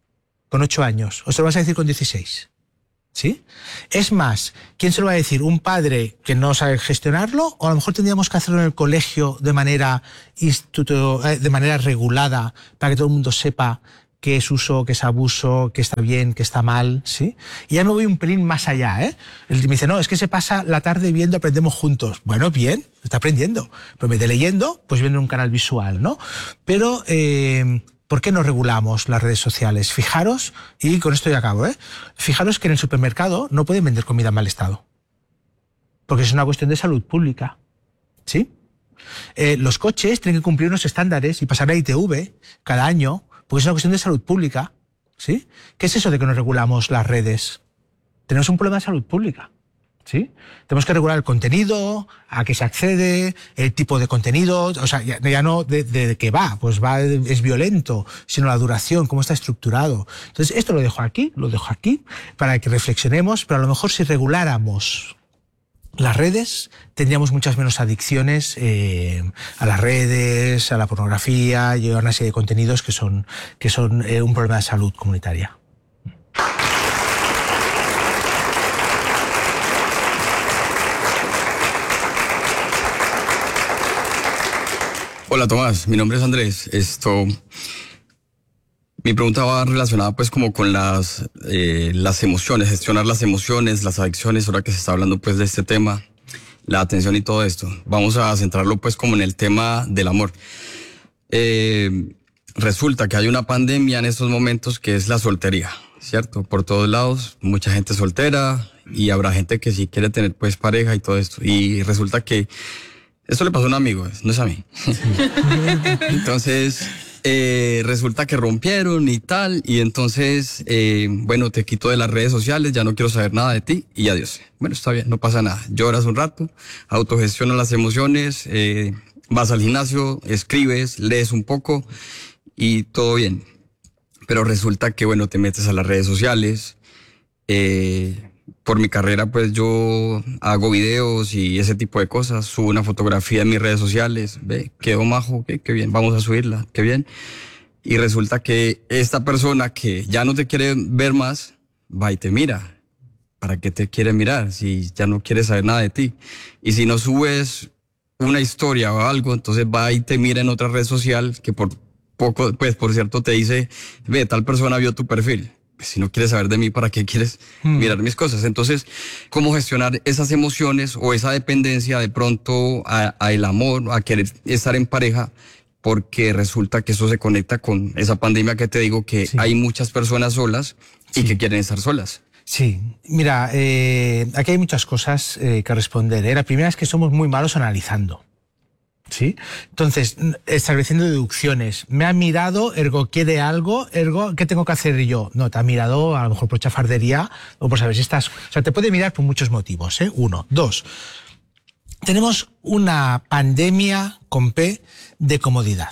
con ocho años, o se lo vas a decir con dieciséis. ¿Sí? Es más, ¿quién se lo va a decir? ¿Un padre que no sabe gestionarlo? O a lo mejor tendríamos que hacerlo en el colegio de manera, instituto, de manera regulada para que todo el mundo sepa qué es uso, qué es abuso, qué está bien, qué está mal, ¿sí? Y ya me voy un pelín más allá, ¿eh? Él me dice, no, es que se pasa la tarde viendo Aprendemos Juntos. Bueno, bien, está aprendiendo. Pero en vez de leyendo, pues viendo un canal visual, ¿no? Pero, eh, ¿por qué no regulamos las redes sociales? Fijaros, y con esto ya acabo, ¿eh? Fijaros que en el supermercado no pueden vender comida en mal estado. Porque es una cuestión de salud pública, ¿sí? Eh, los coches tienen que cumplir unos estándares y pasar a I T V cada año, porque es una cuestión de salud pública, ¿sí? ¿Qué es eso de que no regulamos las redes? Tenemos un problema de salud pública, ¿sí? Tenemos que regular el contenido, a qué se accede, el tipo de contenido, o sea, ya, ya no de, de, de qué va, pues va, es violento, sino la duración, cómo está estructurado. Entonces, esto lo dejo aquí, lo dejo aquí, para que reflexionemos, pero a lo mejor si reguláramos las redes, tendríamos muchas menos adicciones eh, a las redes, a la pornografía y a una serie de contenidos que son, que son eh, un problema de salud comunitaria. Hola Tomás, mi nombre es Andrés. Esto, mi pregunta va relacionada pues como con las, eh, las emociones, gestionar las emociones, las adicciones, ahora que se está hablando pues de este tema, la atención y todo esto. Vamos a centrarlo pues como en el tema del amor. Eh, resulta que hay una pandemia en estos momentos que es la soltería, ¿cierto? Por todos lados, mucha gente soltera y habrá gente que sí quiere tener pues pareja y todo esto. Y resulta que esto le pasó a un amigo, no es a mí. Entonces, eh, resulta que rompieron y tal, y entonces, eh, bueno, te quito de las redes sociales, ya no quiero saber nada de ti, y adiós. Bueno, está bien, no pasa nada. Lloras un rato, autogestionas las emociones, eh, vas al gimnasio, escribes, lees un poco, y todo bien. Pero resulta que, bueno, te metes a las redes sociales, eh... por mi carrera, pues yo hago videos y ese tipo de cosas, subo una fotografía en mis redes sociales, ve, quedó majo, qué, qué bien, vamos a subirla, qué bien. Y resulta que esta persona que ya no te quiere ver más, va y te mira. ¿Para qué te quiere mirar si ya no quiere saber nada de ti? Y si no subes una historia o algo, entonces va y te mira en otra red social que por poco, pues por cierto te dice, ve, tal persona vio tu perfil. Si no quieres saber de mí, ¿para qué quieres hmm. mirar mis cosas? Entonces, ¿cómo gestionar esas emociones o esa dependencia de pronto a, a el amor, a querer estar en pareja? Porque resulta que eso se conecta con esa pandemia que te digo, que sí. hay muchas personas solas y sí. que quieren estar solas. Sí, mira, eh, aquí hay muchas cosas eh, que responder, ¿eh? La primera es que somos muy malos analizando. ¿Sí? Entonces, estableciendo deducciones. Me ha mirado, ergo quiere algo, ergo, ¿qué tengo que hacer yo? No, te ha mirado a lo mejor por chafardería o por saber si estás... O sea, te puede mirar por muchos motivos, ¿eh? Uno. Dos. Tenemos una pandemia con P de comodidad.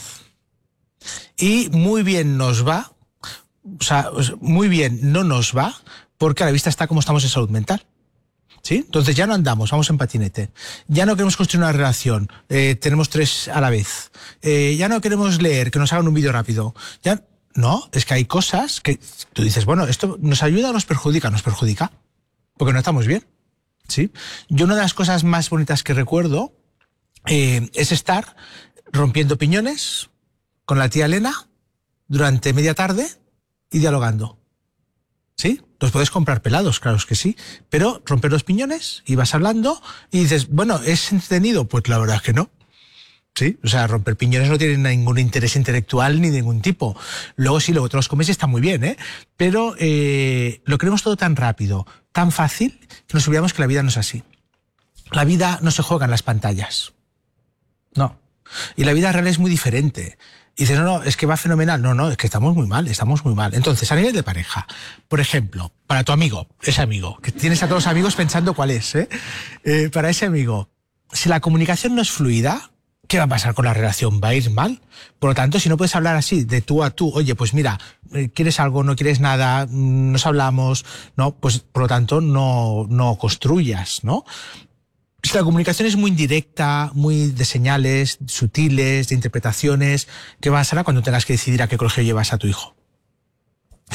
Y muy bien nos va, o sea, muy bien no nos va, porque a la vista está cómo estamos en salud mental. ¿Sí? Entonces ya no andamos, vamos en patinete. Ya no queremos construir una relación, eh, tenemos tres a la vez. Eh, ya no queremos leer, que nos hagan un vídeo rápido. Ya, no, es que hay cosas que tú dices, bueno, ¿esto nos ayuda o nos perjudica? Nos perjudica, porque no estamos bien. ¿Sí? Yo una de las cosas más bonitas que recuerdo eh, es estar rompiendo piñones con la tía Elena durante media tarde y dialogando. ¿Sí? Los puedes comprar pelados, claro que sí, pero romper los piñones y vas hablando y dices, bueno, ¿es entretenido? Pues la verdad es que no. ¿Sí? O sea, romper piñones no tiene ningún interés intelectual ni de ningún tipo. Luego sí, luego te los comes y está muy bien, ¿eh? Pero eh, lo queremos todo tan rápido, tan fácil, que nos olvidamos que la vida no es así. La vida no se juega en las pantallas. No. Y la vida real es muy diferente. Y dices, no, no, es que va fenomenal. No, no, es que estamos muy mal, estamos muy mal. Entonces, a nivel de pareja, por ejemplo, para tu amigo, ese amigo, que tienes a todos los amigos pensando cuál es, ¿eh? Eh, para ese amigo, si la comunicación no es fluida, ¿qué va a pasar con la relación? ¿Va a ir mal? Por lo tanto, si no puedes hablar así, de tú a tú, oye, pues mira, ¿quieres algo? ¿No quieres nada? ¿Nos hablamos? No, pues por lo tanto, no, no construyas, ¿no? Si la comunicación es muy indirecta, muy de señales, sutiles, de interpretaciones, ¿qué pasará cuando tengas que decidir a qué colegio llevas a tu hijo? ¿Sí?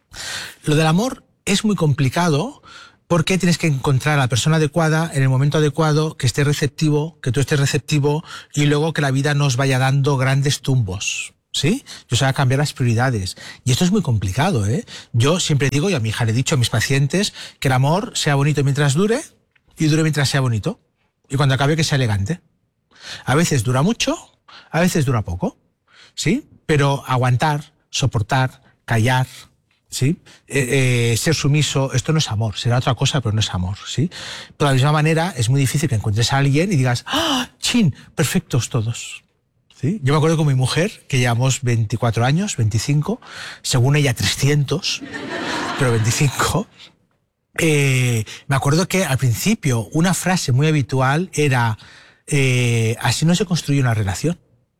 Lo del amor es muy complicado porque tienes que encontrar a la persona adecuada en el momento adecuado, que esté receptivo, que tú estés receptivo y luego que la vida nos vaya dando grandes tumbos. ¿Sí? Yo sé cambiar las prioridades. Y esto es muy complicado, ¿eh? Yo siempre digo, y a mi hija le he dicho a mis pacientes, que el amor sea bonito mientras dure y dure mientras sea bonito. Y cuando acabe que sea elegante. A veces dura mucho, a veces dura poco. ¿Sí? Pero aguantar, soportar, callar, ¿sí? Eh, eh, ser sumiso, esto no es amor, será otra cosa, pero no es amor, ¿sí? Pero de la misma manera es muy difícil que encuentres a alguien y digas, ¡ah, chin, perfectos todos! ¿Sí? Yo me acuerdo con mi mujer, que llevamos veinticuatro años, veinticinco, según ella trescientos, pero veinticinco. Eh, me acuerdo que al principio una frase muy habitual era, eh, así no se construye una relación.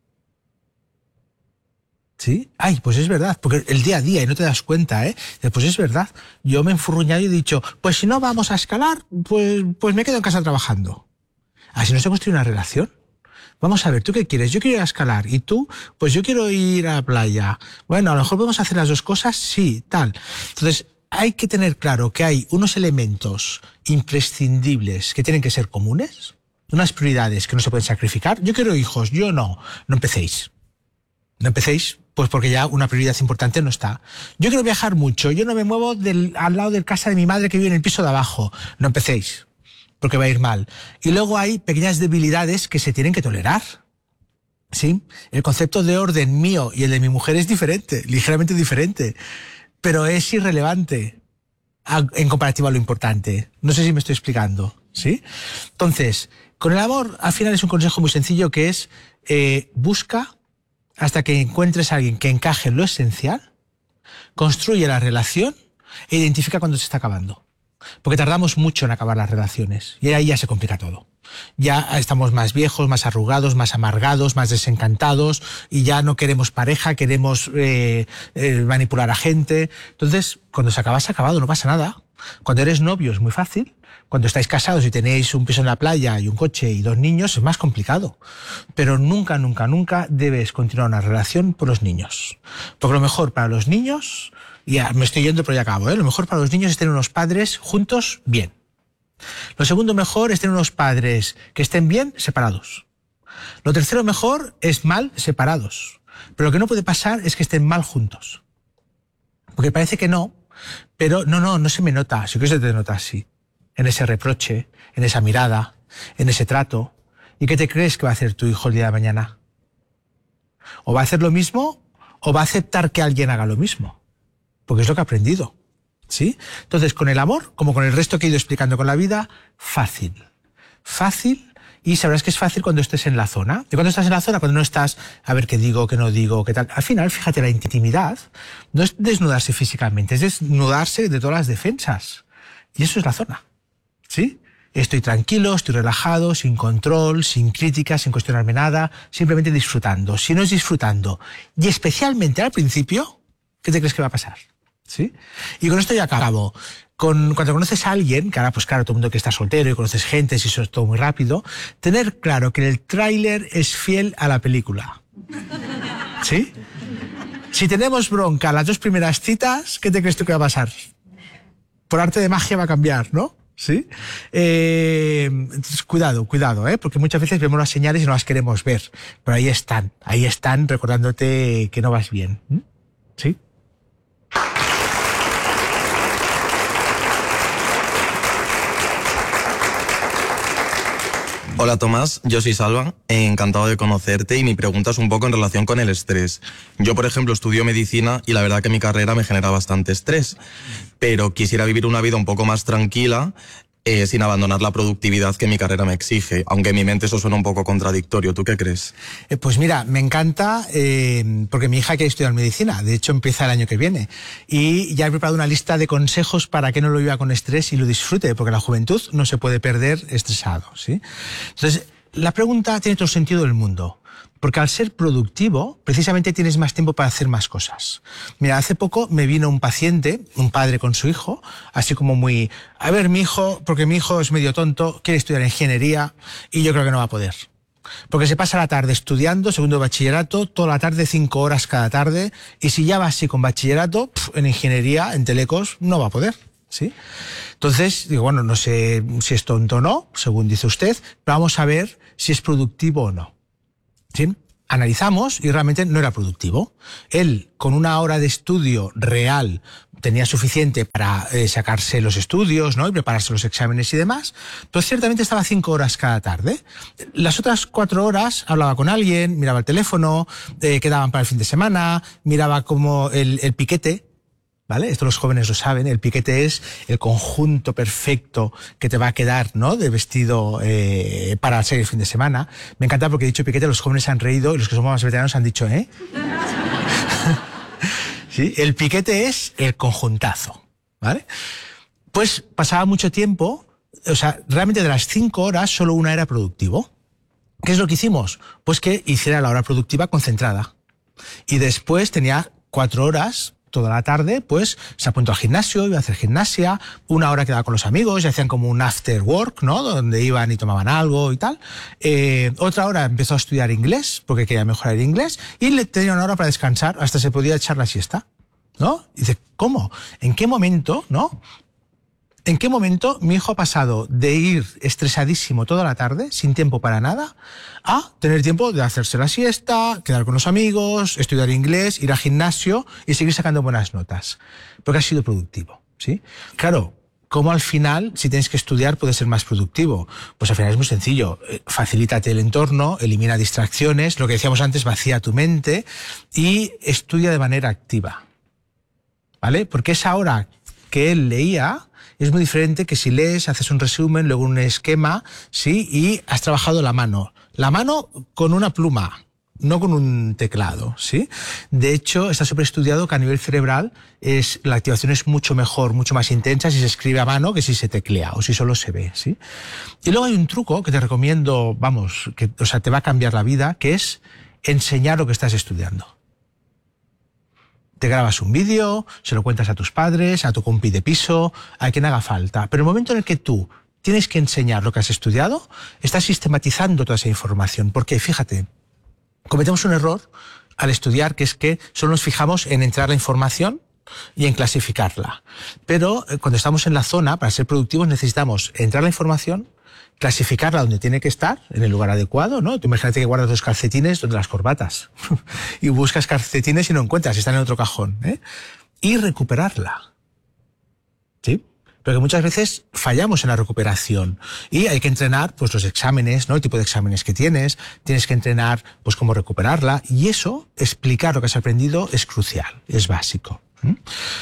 ¿Sí? Ay, pues es verdad, porque el día a día, y no te das cuenta, ¿eh? Pues es verdad. Yo me he enfurruñado y he dicho, pues si no vamos a escalar, pues, pues me quedo en casa trabajando. Así no se construye una relación. Vamos a ver, ¿tú qué quieres? Yo quiero ir a escalar. ¿Y tú? Pues yo quiero ir a la playa. Bueno, a lo mejor podemos hacer las dos cosas, sí, tal. Entonces, hay que tener claro que hay unos elementos imprescindibles que tienen que ser comunes, unas prioridades que no se pueden sacrificar. Yo quiero hijos, yo no. No empecéis. No empecéis, pues porque ya una prioridad importante no está. Yo quiero viajar mucho, yo no me muevo del, al lado de casa de mi madre que vive en el piso de abajo. No empecéis, porque va a ir mal. Y luego hay pequeñas debilidades que se tienen que tolerar. ¿Sí? El concepto de orden mío y el de mi mujer es diferente, ligeramente diferente, pero es irrelevante en comparativa a lo importante. No sé si me estoy explicando, ¿sí? Entonces, con el amor, al final es un consejo muy sencillo que es eh, busca hasta que encuentres a alguien que encaje en lo esencial, construye la relación e identifica cuando se está acabando. Porque tardamos mucho en acabar las relaciones y ahí ya se complica todo. Ya estamos más viejos, más arrugados, más amargados, más desencantados y ya no queremos pareja, queremos eh, eh, manipular a gente. Entonces, cuando se acaba, se ha acabado, no pasa nada. Cuando eres novio es muy fácil. Cuando estáis casados y tenéis un piso en la playa y un coche y dos niños es más complicado. Pero nunca, nunca, nunca debes continuar una relación por los niños. Porque lo mejor para los niños, ya me estoy yendo pero ya acabo, ¿eh? Lo mejor para los niños es tener unos padres juntos bien. Lo segundo mejor es tener unos padres que estén bien separados. Lo tercero mejor es mal separados. Pero lo que no puede pasar es que estén mal juntos. Porque parece que no, pero no, no, no se me nota. Sí que se te nota así. En ese reproche, en esa mirada, en ese trato. ¿Y qué te crees que va a hacer tu hijo el día de mañana? O va a hacer lo mismo o va a aceptar que alguien haga lo mismo. Porque es lo que ha aprendido. ¿Sí? Entonces, con el amor, como con el resto que he ido explicando con la vida, fácil. Fácil, y sabrás que es fácil cuando estés en la zona. ¿Y cuando estás en la zona? Cuando no estás, a ver qué digo, qué no digo, qué tal. Al final, fíjate, la intimidad no es desnudarse físicamente, es desnudarse de todas las defensas. Y eso es la zona. ¿Sí? Estoy tranquilo, estoy relajado, sin control, sin críticas, sin cuestionarme nada, simplemente disfrutando. Si no es disfrutando, y especialmente al principio, ¿qué te crees que va a pasar? ¿Sí? Y con esto ya acabo. Con, cuando conoces a alguien, que ahora pues claro, todo el mundo que está soltero y conoces gente, y eso es todo muy rápido, tener claro que el tráiler es fiel a la película. ¿Sí? Si tenemos bronca las dos primeras citas, ¿qué te crees tú que va a pasar? Por arte de magia va a cambiar, ¿no? ¿Sí? Eh, entonces, cuidado, cuidado, ¿eh? Porque muchas veces vemos las señales y no las queremos ver. Pero ahí están, ahí están recordándote que no vas bien. ¿Sí? Hola Tomás, yo soy Salva, encantado de conocerte y mi pregunta es un poco en relación con el estrés. Yo, por ejemplo, estudio medicina y la verdad que mi carrera me genera bastante estrés, pero quisiera vivir una vida un poco más tranquila eh, sin abandonar la productividad que mi carrera me exige, aunque en mi mente eso suena un poco contradictorio. ¿Tú qué crees? Eh, pues mira, me encanta eh, porque mi hija quiere estudiar medicina, de hecho empieza el año que viene y ya he preparado una lista de consejos para que no lo viva con estrés y lo disfrute, porque la juventud no se puede perder estresado, ¿sí? Entonces, la pregunta tiene todo el sentido del mundo. Porque al ser productivo, precisamente tienes más tiempo para hacer más cosas. Mira, hace poco me vino un paciente, un padre con su hijo, así como muy, a ver, mi hijo, porque mi hijo es medio tonto, quiere estudiar ingeniería y yo creo que no va a poder. Porque se pasa la tarde estudiando, segundo de bachillerato, toda la tarde, cinco horas cada tarde, y si ya va así con bachillerato, pf, en ingeniería, en telecos, no va a poder, ¿sí? Entonces, digo, bueno, no sé si es tonto o no, según dice usted, pero vamos a ver si es productivo o no, ¿sí? Analizamos y realmente no era productivo. Él, con una hora de estudio real, tenía suficiente para eh, sacarse los estudios, ¿no? Y prepararse los exámenes y demás, pero ciertamente estaba cinco horas cada tarde. Las otras cuatro horas hablaba con alguien, miraba el teléfono, eh, quedaban para el fin de semana, miraba como el, el piquete, ¿vale? Esto los jóvenes lo saben, el piquete es el conjunto perfecto que te va a quedar, ¿no? De vestido eh, para salir el fin de semana. Me encanta porque he dicho piquete, los jóvenes han reído y los que somos más veteranos han dicho, ¿eh? ¿Sí? El piquete es el conjuntazo, ¿vale? Pues pasaba mucho tiempo, o sea, realmente de las cinco horas solo una era productivo. ¿Qué es lo que hicimos? Pues que hiciera la hora productiva concentrada. Y después tenía cuatro horas toda la tarde, pues se apuntó al gimnasio, iba a hacer gimnasia, una hora quedaba con los amigos y hacían como un after work, ¿no? Donde iban y tomaban algo y tal. Eh, otra hora empezó a estudiar inglés, porque quería mejorar el inglés, y le tenía una hora para descansar, hasta se podía echar la siesta, ¿no? Y dice, ¿cómo? ¿En qué momento, no? ¿En qué momento mi hijo ha pasado de ir estresadísimo toda la tarde, sin tiempo para nada, a tener tiempo de hacerse la siesta, quedar con los amigos, estudiar inglés, ir al gimnasio y seguir sacando buenas notas? Porque ha sido productivo, ¿sí? Claro, ¿cómo al final, si tienes que estudiar, puedes ser más productivo? Pues al final es muy sencillo. Facilítate el entorno, elimina distracciones, lo que decíamos antes, vacía tu mente y estudia de manera activa, ¿vale? Porque esa hora que él leía es muy diferente que si lees, haces un resumen, luego un esquema, ¿sí? Y has trabajado la mano. La mano con una pluma, no con un teclado, ¿sí? De hecho, está súper estudiado que a nivel cerebral es, la activación es mucho mejor, mucho más intensa si se escribe a mano que si se teclea o si solo se ve, ¿sí? Y luego hay un truco que te recomiendo, vamos, que, o sea, te va a cambiar la vida, que es enseñar lo que estás estudiando. Te grabas un vídeo, se lo cuentas a tus padres, a tu compi de piso, a quien haga falta. Pero el momento en el que tú tienes que enseñar lo que has estudiado, estás sistematizando toda esa información. Porque, fíjate, cometemos un error al estudiar, que es que solo nos fijamos en entrar la información y en clasificarla. Pero eh, cuando estamos en la zona, para ser productivos, necesitamos entrar la información, clasificarla donde tiene que estar, en el lugar adecuado, ¿no? Tú imagínate que guardas los calcetines donde las corbatas y buscas calcetines y no encuentras, están en otro cajón, ¿eh? Y recuperarla, ¿sí? Pero que muchas veces fallamos en la recuperación y hay que entrenar, pues, los exámenes, ¿no? El tipo de exámenes que tienes, tienes que entrenar, pues, cómo recuperarla, y eso, explicar lo que has aprendido, es crucial, es básico. ¿Mm?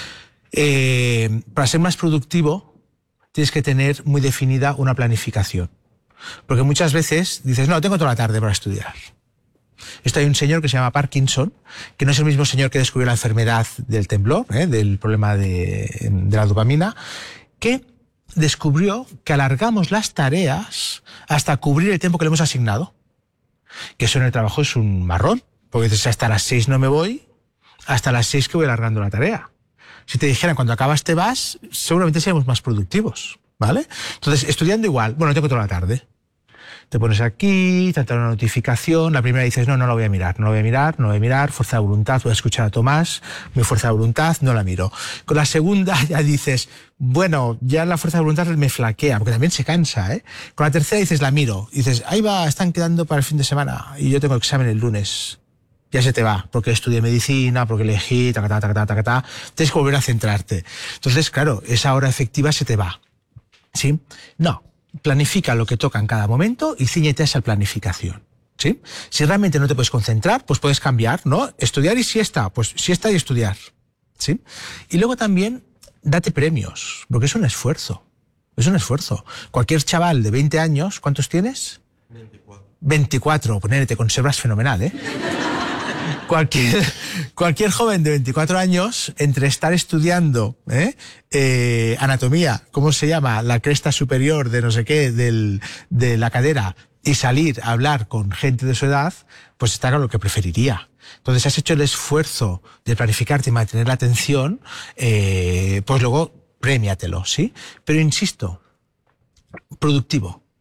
Eh, para ser más productivo, tienes que tener muy definida una planificación. Porque muchas veces dices, no, tengo toda la tarde para estudiar. Esto hay un señor que se llama Parkinson, que no es el mismo señor que descubrió la enfermedad del temblor, ¿eh? Del problema de, de la dopamina, que descubrió que alargamos las tareas hasta cubrir el tiempo que le hemos asignado. Que eso en el trabajo es un marrón, porque dices, hasta las seis no me voy, hasta las seis que voy alargando la tarea. Si te dijeran cuando acabas te vas, seguramente seríamos más productivos, ¿vale? Entonces, estudiando igual, bueno, tengo toda la tarde. Te pones aquí, te entra una notificación, la primera dices, no, no la voy a mirar, no la voy a mirar, no la voy a mirar, fuerza de voluntad, voy a escuchar a Tomás, mi fuerza de voluntad, no la miro. Con la segunda ya dices, bueno, ya la fuerza de voluntad me flaquea, porque también se cansa, ¿eh? Con la tercera dices, la miro, y dices, ahí va, están quedando para el fin de semana, y yo tengo examen el lunes. Ya se te va, porque estudié medicina, porque elegí, tacatá, tacatá, tacatá, tienes que volver a centrarte. Entonces, claro, esa hora efectiva se te va, ¿sí? No, planifica lo que toca en cada momento y cíñete a esa planificación, ¿sí? Si realmente no te puedes concentrar, pues puedes cambiar, ¿no? Estudiar y siesta, pues siesta y estudiar, ¿sí? Y luego también, date premios, porque es un esfuerzo, es un esfuerzo. Cualquier chaval de veinte años, ¿cuántos tienes? veinticuatro. veinticuatro, ponele, te conservas fenomenal, ¿eh? Cualquier, cualquier joven de veinticuatro años, entre estar estudiando ¿eh? Eh, anatomía, ¿cómo se llama? La cresta superior de no sé qué, del, de la cadera, y salir a hablar con gente de su edad, pues está claro lo que preferiría. Entonces, si has hecho el esfuerzo de planificarte y mantener la atención, eh, pues luego premiatelo, ¿sí? Pero insisto, productivo.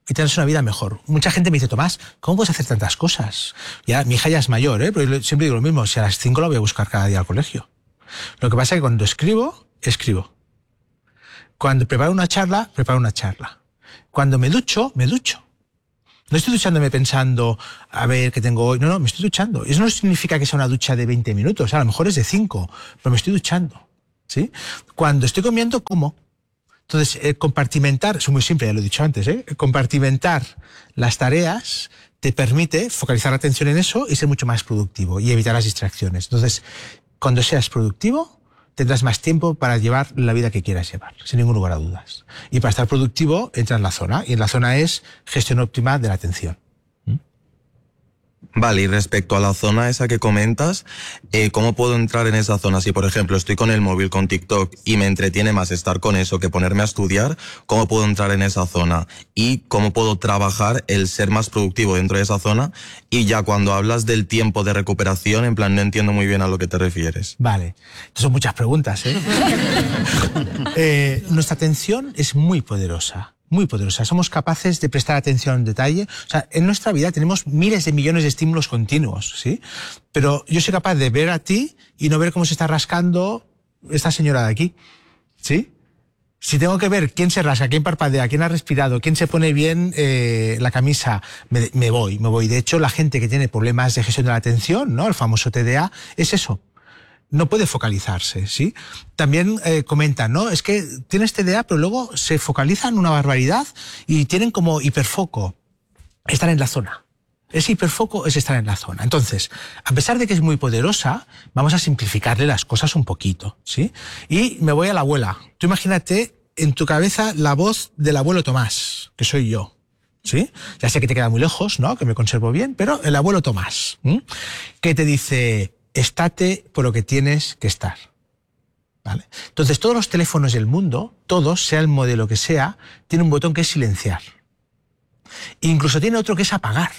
y tendrás una vida mejor. Mucha gente me dice, Tomás, ¿cómo puedes hacer tantas cosas? Ya, mi hija ya es mayor, ¿eh? Pero yo siempre digo lo mismo, si a las cinco la voy a buscar cada día al colegio. Lo que pasa es que cuando escribo, escribo. Cuando preparo una charla, preparo una charla. Cuando me ducho, me ducho. No estoy duchándome pensando, a ver, ¿qué tengo hoy? No, no, me estoy duchando. Eso no significa que sea una ducha de veinte minutos, a lo mejor es de cinco, pero me estoy duchando, ¿sí? Cuando estoy comiendo, como. Entonces, eh, compartimentar, es muy simple, ya lo he dicho antes, ¿eh? Compartimentar las tareas te permite focalizar la atención en eso y ser mucho más productivo y evitar las distracciones. Entonces, cuando seas productivo, tendrás más tiempo para llevar la vida que quieras llevar, sin ningún lugar a dudas. Y para estar productivo, entra en la zona, y en la zona es gestión óptima de la atención. Vale, y respecto a la zona esa que comentas, eh, ¿cómo puedo entrar en esa zona? Si, por ejemplo, estoy con el móvil, con TikTok, y me entretiene más estar con eso que ponerme a estudiar, ¿cómo puedo entrar en esa zona? Y ¿cómo puedo trabajar el ser más productivo dentro de esa zona? Y ya cuando hablas del tiempo de recuperación, en plan, no entiendo muy bien a lo que te refieres. Vale, estas son muchas preguntas, ¿eh? eh nuestra atención es muy poderosa. Muy poderosa. Somos capaces de prestar atención en detalle. O sea, en nuestra vida tenemos miles de millones de estímulos continuos, ¿sí? Pero yo soy capaz de ver a ti y no ver cómo se está rascando esta señora de aquí, ¿sí? Si tengo que ver quién se rasca, quién parpadea, quién ha respirado, quién se pone bien eh, la camisa, me, me voy, me voy. De hecho, la gente que tiene problemas de gestión de la atención, ¿no? El famoso T D A, es eso. No puede focalizarse, ¿sí? También eh, comentan, ¿no? Es que tienes T D A, pero luego se focalizan una barbaridad y tienen como hiperfoco. Estar en la zona. Ese hiperfoco es estar en la zona. Entonces, a pesar de que es muy poderosa, vamos a simplificarle las cosas un poquito, ¿sí? Y me voy a la abuela. Tú imagínate en tu cabeza la voz del abuelo Tomás, que soy yo, ¿sí? Ya sé que te queda muy lejos, ¿no? Que me conservo bien, pero el abuelo Tomás, ¿sí? Que te dice: estate por lo que tienes que estar, ¿vale? Entonces, todos los teléfonos del mundo, todos, sea el modelo que sea, tienen un botón que es silenciar. Incluso tiene otro que es apagar.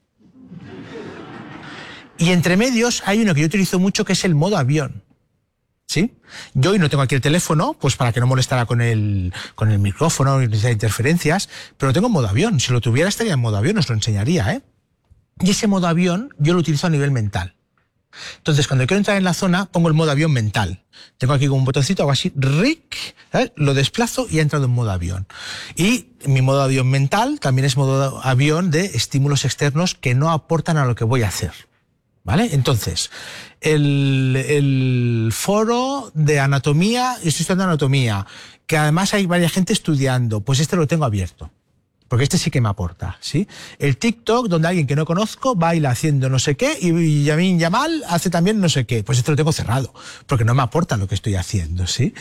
Y entre medios hay uno que yo utilizo mucho, que es el modo avión, ¿sí? Yo hoy no tengo aquí el teléfono, pues para que no molestara con el, con el micrófono y utilizar interferencias, pero lo tengo en modo avión. Si lo tuviera, estaría en modo avión, os lo enseñaría, ¿eh? Y ese modo avión yo lo utilizo a nivel mental. Entonces, cuando quiero entrar en la zona, pongo el modo avión mental. Tengo aquí un botoncito, hago así, ric, ¿sabes? Lo desplazo y he entrado en modo avión. Y mi modo avión mental también es modo avión de estímulos externos que no aportan a lo que voy a hacer, ¿vale? Entonces, el, el foro de anatomía, yo estoy estudiando anatomía, que además hay varias gente estudiando, pues este lo tengo abierto. Porque este sí que me aporta, ¿sí? El TikTok, donde alguien que no conozco baila haciendo no sé qué y Yamin Yamal hace también no sé qué. Pues este lo tengo cerrado, porque no me aporta lo que estoy haciendo, ¿sí?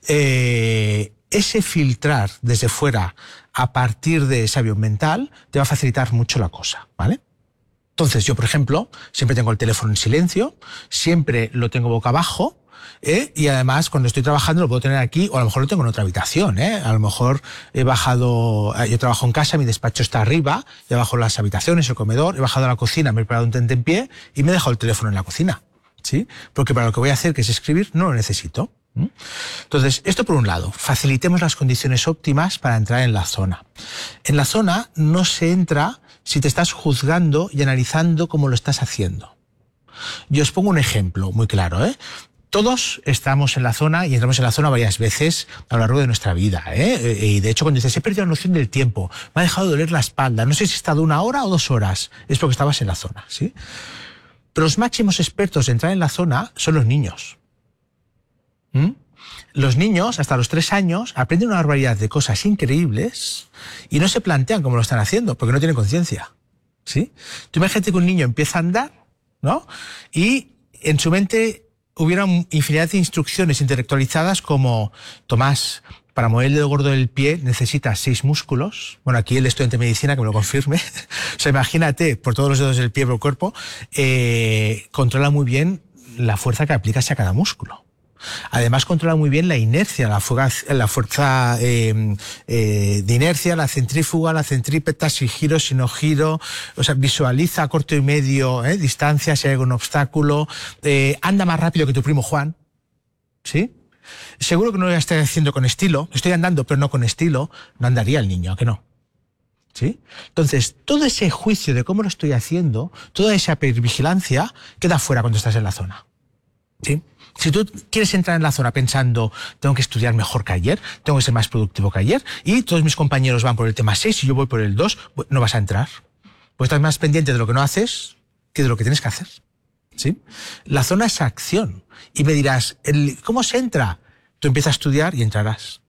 Eh, ese filtrar desde fuera a partir de ese avión mental te va a facilitar mucho la cosa, ¿vale? Entonces, yo, por ejemplo, siempre tengo el teléfono en silencio, siempre lo tengo boca abajo, ¿eh? Y además, cuando estoy trabajando lo puedo tener aquí, o a lo mejor lo tengo en otra habitación, ¿eh? A lo mejor he bajado, yo trabajo en casa, mi despacho está arriba, he bajado las habitaciones, el comedor, he bajado a la cocina, me he preparado un tentempié y me he dejado el teléfono en la cocina, ¿sí? Porque para lo que voy a hacer, que es escribir, no lo necesito. Entonces, esto por un lado, facilitemos las condiciones óptimas para entrar en la zona. En la zona no se entra si te estás juzgando y analizando cómo lo estás haciendo. Yo os pongo un ejemplo muy claro, ¿eh? Todos estamos en la zona y entramos en la zona varias veces a lo largo de nuestra vida, ¿eh? Y de hecho, cuando dices, he perdido la noción del tiempo, me ha dejado doler la espalda, no sé si he estado una hora o dos horas, es porque estabas en la zona, ¿sí? Pero los máximos expertos de entrar en la zona son los niños. ¿Mm? Los niños, hasta los tres años, aprenden una barbaridad de cosas increíbles y no se plantean cómo lo están haciendo, porque no tienen conciencia, ¿sí? Tú imagínate que un niño empieza a andar, ¿no? Y en su mente hubiera infinidad de instrucciones intelectualizadas como: Tomás, para mover el dedo gordo del pie necesitas seis músculos. Bueno, aquí el estudiante de medicina que me lo confirme. O sea, imagínate, por todos los dedos del pie por el cuerpo, eh, controla muy bien la fuerza que aplicas a cada músculo. Además, controla muy bien la inercia, la, fuga, la fuerza eh, eh, de inercia, la centrífuga, la centrípeta, si giro, si no giro. O sea, visualiza a corto y medio eh, distancia, si hay algún obstáculo. Eh, anda más rápido que tu primo Juan, ¿sí? Seguro que no lo estoy haciendo con estilo. Estoy andando, pero no con estilo. No andaría el niño, ¿a que no? ¿Sí? Entonces, todo ese juicio de cómo lo estoy haciendo, toda esa hipervigilancia, queda fuera cuando estás en la zona. ¿Sí? Si tú quieres entrar en la zona pensando, tengo que estudiar mejor que ayer, tengo que ser más productivo que ayer, y todos mis compañeros van por el tema seis y yo voy por el dos, no vas a entrar. Pues estás más pendiente de lo que no haces que de lo que tienes que hacer. ¿Sí? La zona es acción. Y me dirás, ¿cómo se entra? Tú empiezas a estudiar y entrarás.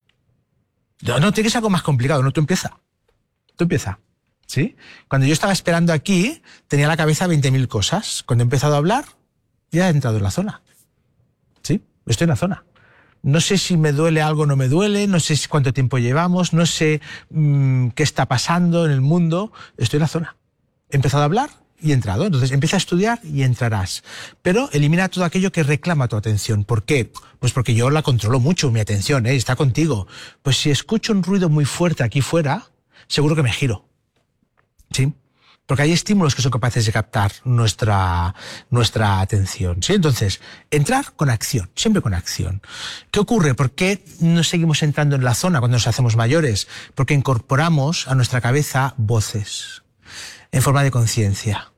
No, no, tiene que ser algo más complicado, no, tú empieza. Tú empieza. ¿Sí? Cuando yo estaba esperando aquí, tenía la cabeza veinte mil cosas. Cuando he empezado a hablar, ya he entrado en la zona. ¿Sí? Estoy en la zona. No sé si me duele algo o no me duele, no sé cuánto tiempo llevamos, no sé mmm, qué está pasando en el mundo. Estoy en la zona. He empezado a hablar y he entrado. Entonces empieza a estudiar y entrarás. Pero elimina todo aquello que reclama tu atención. ¿Por qué? Pues porque yo la controlo mucho, mi atención, ¿eh? Está contigo. Pues si escucho un ruido muy fuerte aquí fuera, seguro que me giro. ¿Sí? Porque hay estímulos que son capaces de captar nuestra, nuestra atención. ¿Sí? Entonces, entrar con acción, siempre con acción. ¿Qué ocurre? ¿Por qué no seguimos entrando en la zona cuando nos hacemos mayores? Porque incorporamos a nuestra cabeza voces en forma de conciencia.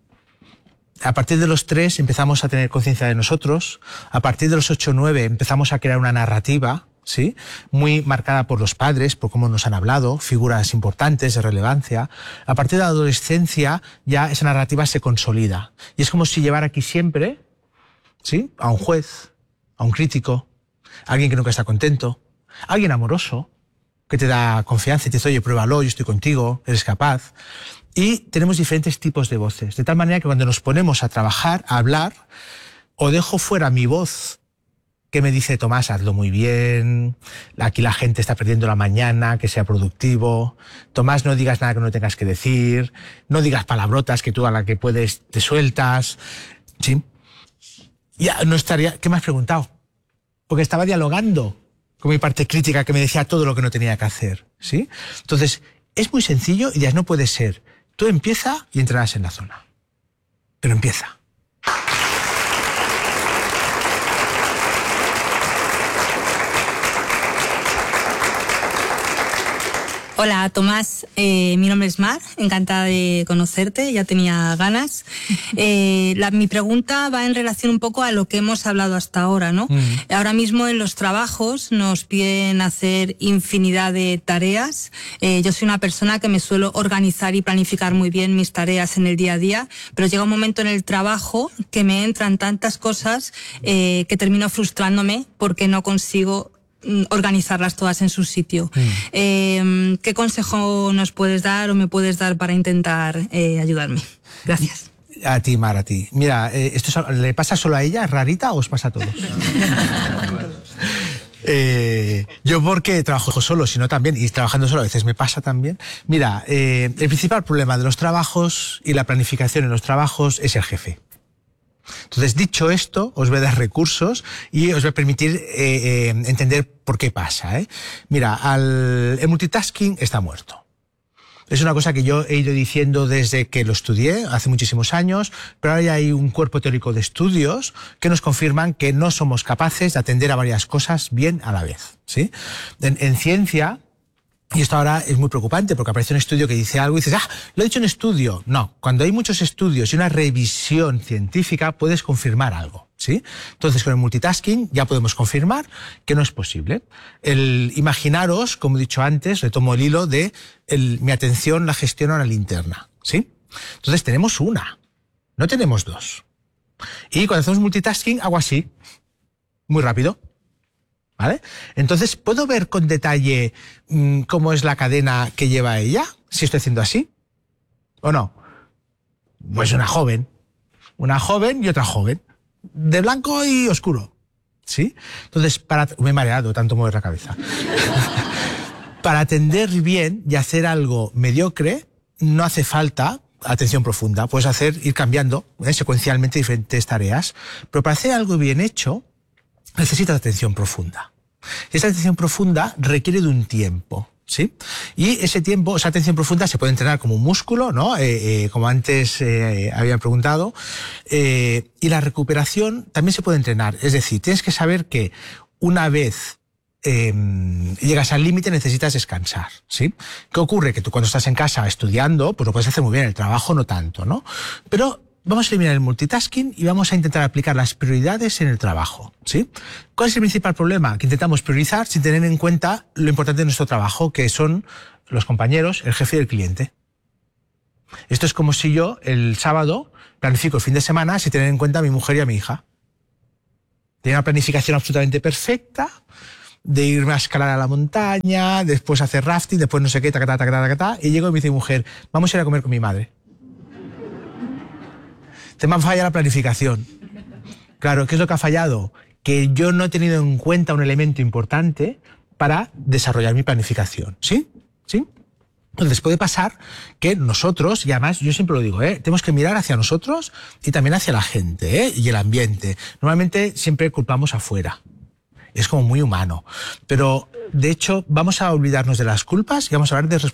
A partir de los tres empezamos a tener conciencia de nosotros. A partir de los ocho o nueve empezamos a crear una narrativa, ¿sí? Muy marcada por los padres, por cómo nos han hablado, figuras importantes de relevancia. A partir de la adolescencia ya esa narrativa se consolida. Y es como si llevara aquí siempre, ¿sí? A un juez, a un crítico, a alguien que nunca está contento, a alguien amoroso, que te da confianza y te dice, oye, pruébalo, yo estoy contigo, eres capaz. Y tenemos diferentes tipos de voces, de tal manera que cuando nos ponemos a trabajar, a hablar, o dejo fuera mi voz que me dice, Tomás, hazlo muy bien, aquí la gente está perdiendo la mañana, que sea productivo, Tomás, no digas nada que no tengas que decir, no digas palabrotas que tú a la que puedes te sueltas, ¿sí? Ya no estaría... ¿Qué me has preguntado? Porque estaba dialogando con mi parte crítica que me decía todo lo que no tenía que hacer, ¿sí? Entonces, es muy sencillo y ya no puede ser. Tú empieza y entrarás en la zona. Pero empieza. Hola, Tomás. Eh, mi nombre es Mar. Encantada de conocerte. Ya tenía ganas. Eh, la, mi pregunta va en relación un poco a lo que hemos hablado hasta ahora, ¿no? Mm. Ahora mismo en los trabajos nos piden hacer infinidad de tareas. Eh, yo soy una persona que me suelo organizar y planificar muy bien mis tareas en el día a día, pero llega un momento en el trabajo que me entran tantas cosas eh, que termino frustrándome porque no consigo organizarlas todas en su sitio. Mm. Eh, ¿Qué consejo nos puedes dar o me puedes dar para intentar eh, ayudarme? Gracias. A ti, Mar, a ti. Mira, eh, ¿esto le pasa solo a ella, rarita, o os pasa a todos? eh, yo porque trabajo solo, sino también, y trabajando solo a veces me pasa también. Mira, eh, el principal problema de los trabajos y la planificación en los trabajos es el jefe. Entonces, dicho esto, os voy a dar recursos y os voy a permitir eh, eh, entender por qué pasa, ¿eh? Mira, al, el multitasking está muerto. Es una cosa que yo he ido diciendo desde que lo estudié, hace muchísimos años, pero ahora ya hay un cuerpo teórico de estudios que nos confirman que no somos capaces de atender a varias cosas bien a la vez, ¿sí? En, en ciencia... Y esto ahora es muy preocupante porque aparece un estudio que dice algo y dices, ah, lo he dicho en estudio. No, cuando hay muchos estudios y una revisión científica puedes confirmar algo, ¿sí? Entonces con el multitasking ya podemos confirmar que no es posible. El imaginaros, como he dicho antes, retomo el hilo de el, mi atención la gestiono a la linterna, ¿sí? Entonces tenemos una, no tenemos dos. Y cuando hacemos multitasking hago así, muy rápido. ¿Vale? Entonces, ¿puedo ver con detalle mmm, cómo es la cadena que lleva ella? Si estoy haciendo así. ¿O no? Pues una joven. Una joven y otra joven. De blanco y oscuro. ¿Sí? Entonces, para... me he mareado, tanto mover la cabeza. Para atender bien y hacer algo mediocre, no hace falta atención profunda. Puedes hacer, ir cambiando ¿eh? secuencialmente diferentes tareas. Pero para hacer algo bien hecho, necesitas atención profunda. Esa atención profunda requiere de un tiempo, ¿sí? Y ese tiempo, esa atención profunda se puede entrenar como un músculo, ¿no? Eh, eh, como antes eh, había preguntado. Eh, y la recuperación también se puede entrenar. Es decir, tienes que saber que una vez eh, llegas al límite, necesitas descansar, ¿sí? ¿Qué ocurre? Que tú cuando estás en casa estudiando, pues lo puedes hacer muy bien, el trabajo no tanto, ¿no? Pero vamos a eliminar el multitasking y vamos a intentar aplicar las prioridades en el trabajo, ¿sí? ¿Cuál es el principal problema? Que intentamos priorizar sin tener en cuenta lo importante de nuestro trabajo, que son los compañeros, el jefe y el cliente. Esto es como si yo el sábado planifico el fin de semana sin tener en cuenta a mi mujer y a mi hija. Tenía una planificación absolutamente perfecta de irme a escalar a la montaña, después hacer rafting, después no sé qué, tacatá, tacatá, tacatá, y llego y me dice mi mujer, vamos a ir a comer con mi madre. Te me ha fallado la planificación. Claro, ¿qué es lo que ha fallado? Que yo no he tenido en cuenta un elemento importante para desarrollar mi planificación, ¿sí? ¿Sí? Entonces puede pasar que nosotros, y además yo siempre lo digo, ¿eh? tenemos que mirar hacia nosotros y también hacia la gente, ¿eh? y el ambiente. Normalmente siempre culpamos afuera. Es como muy humano. Pero, de hecho, vamos a olvidarnos de las culpas y vamos a hablar de responsabilidad.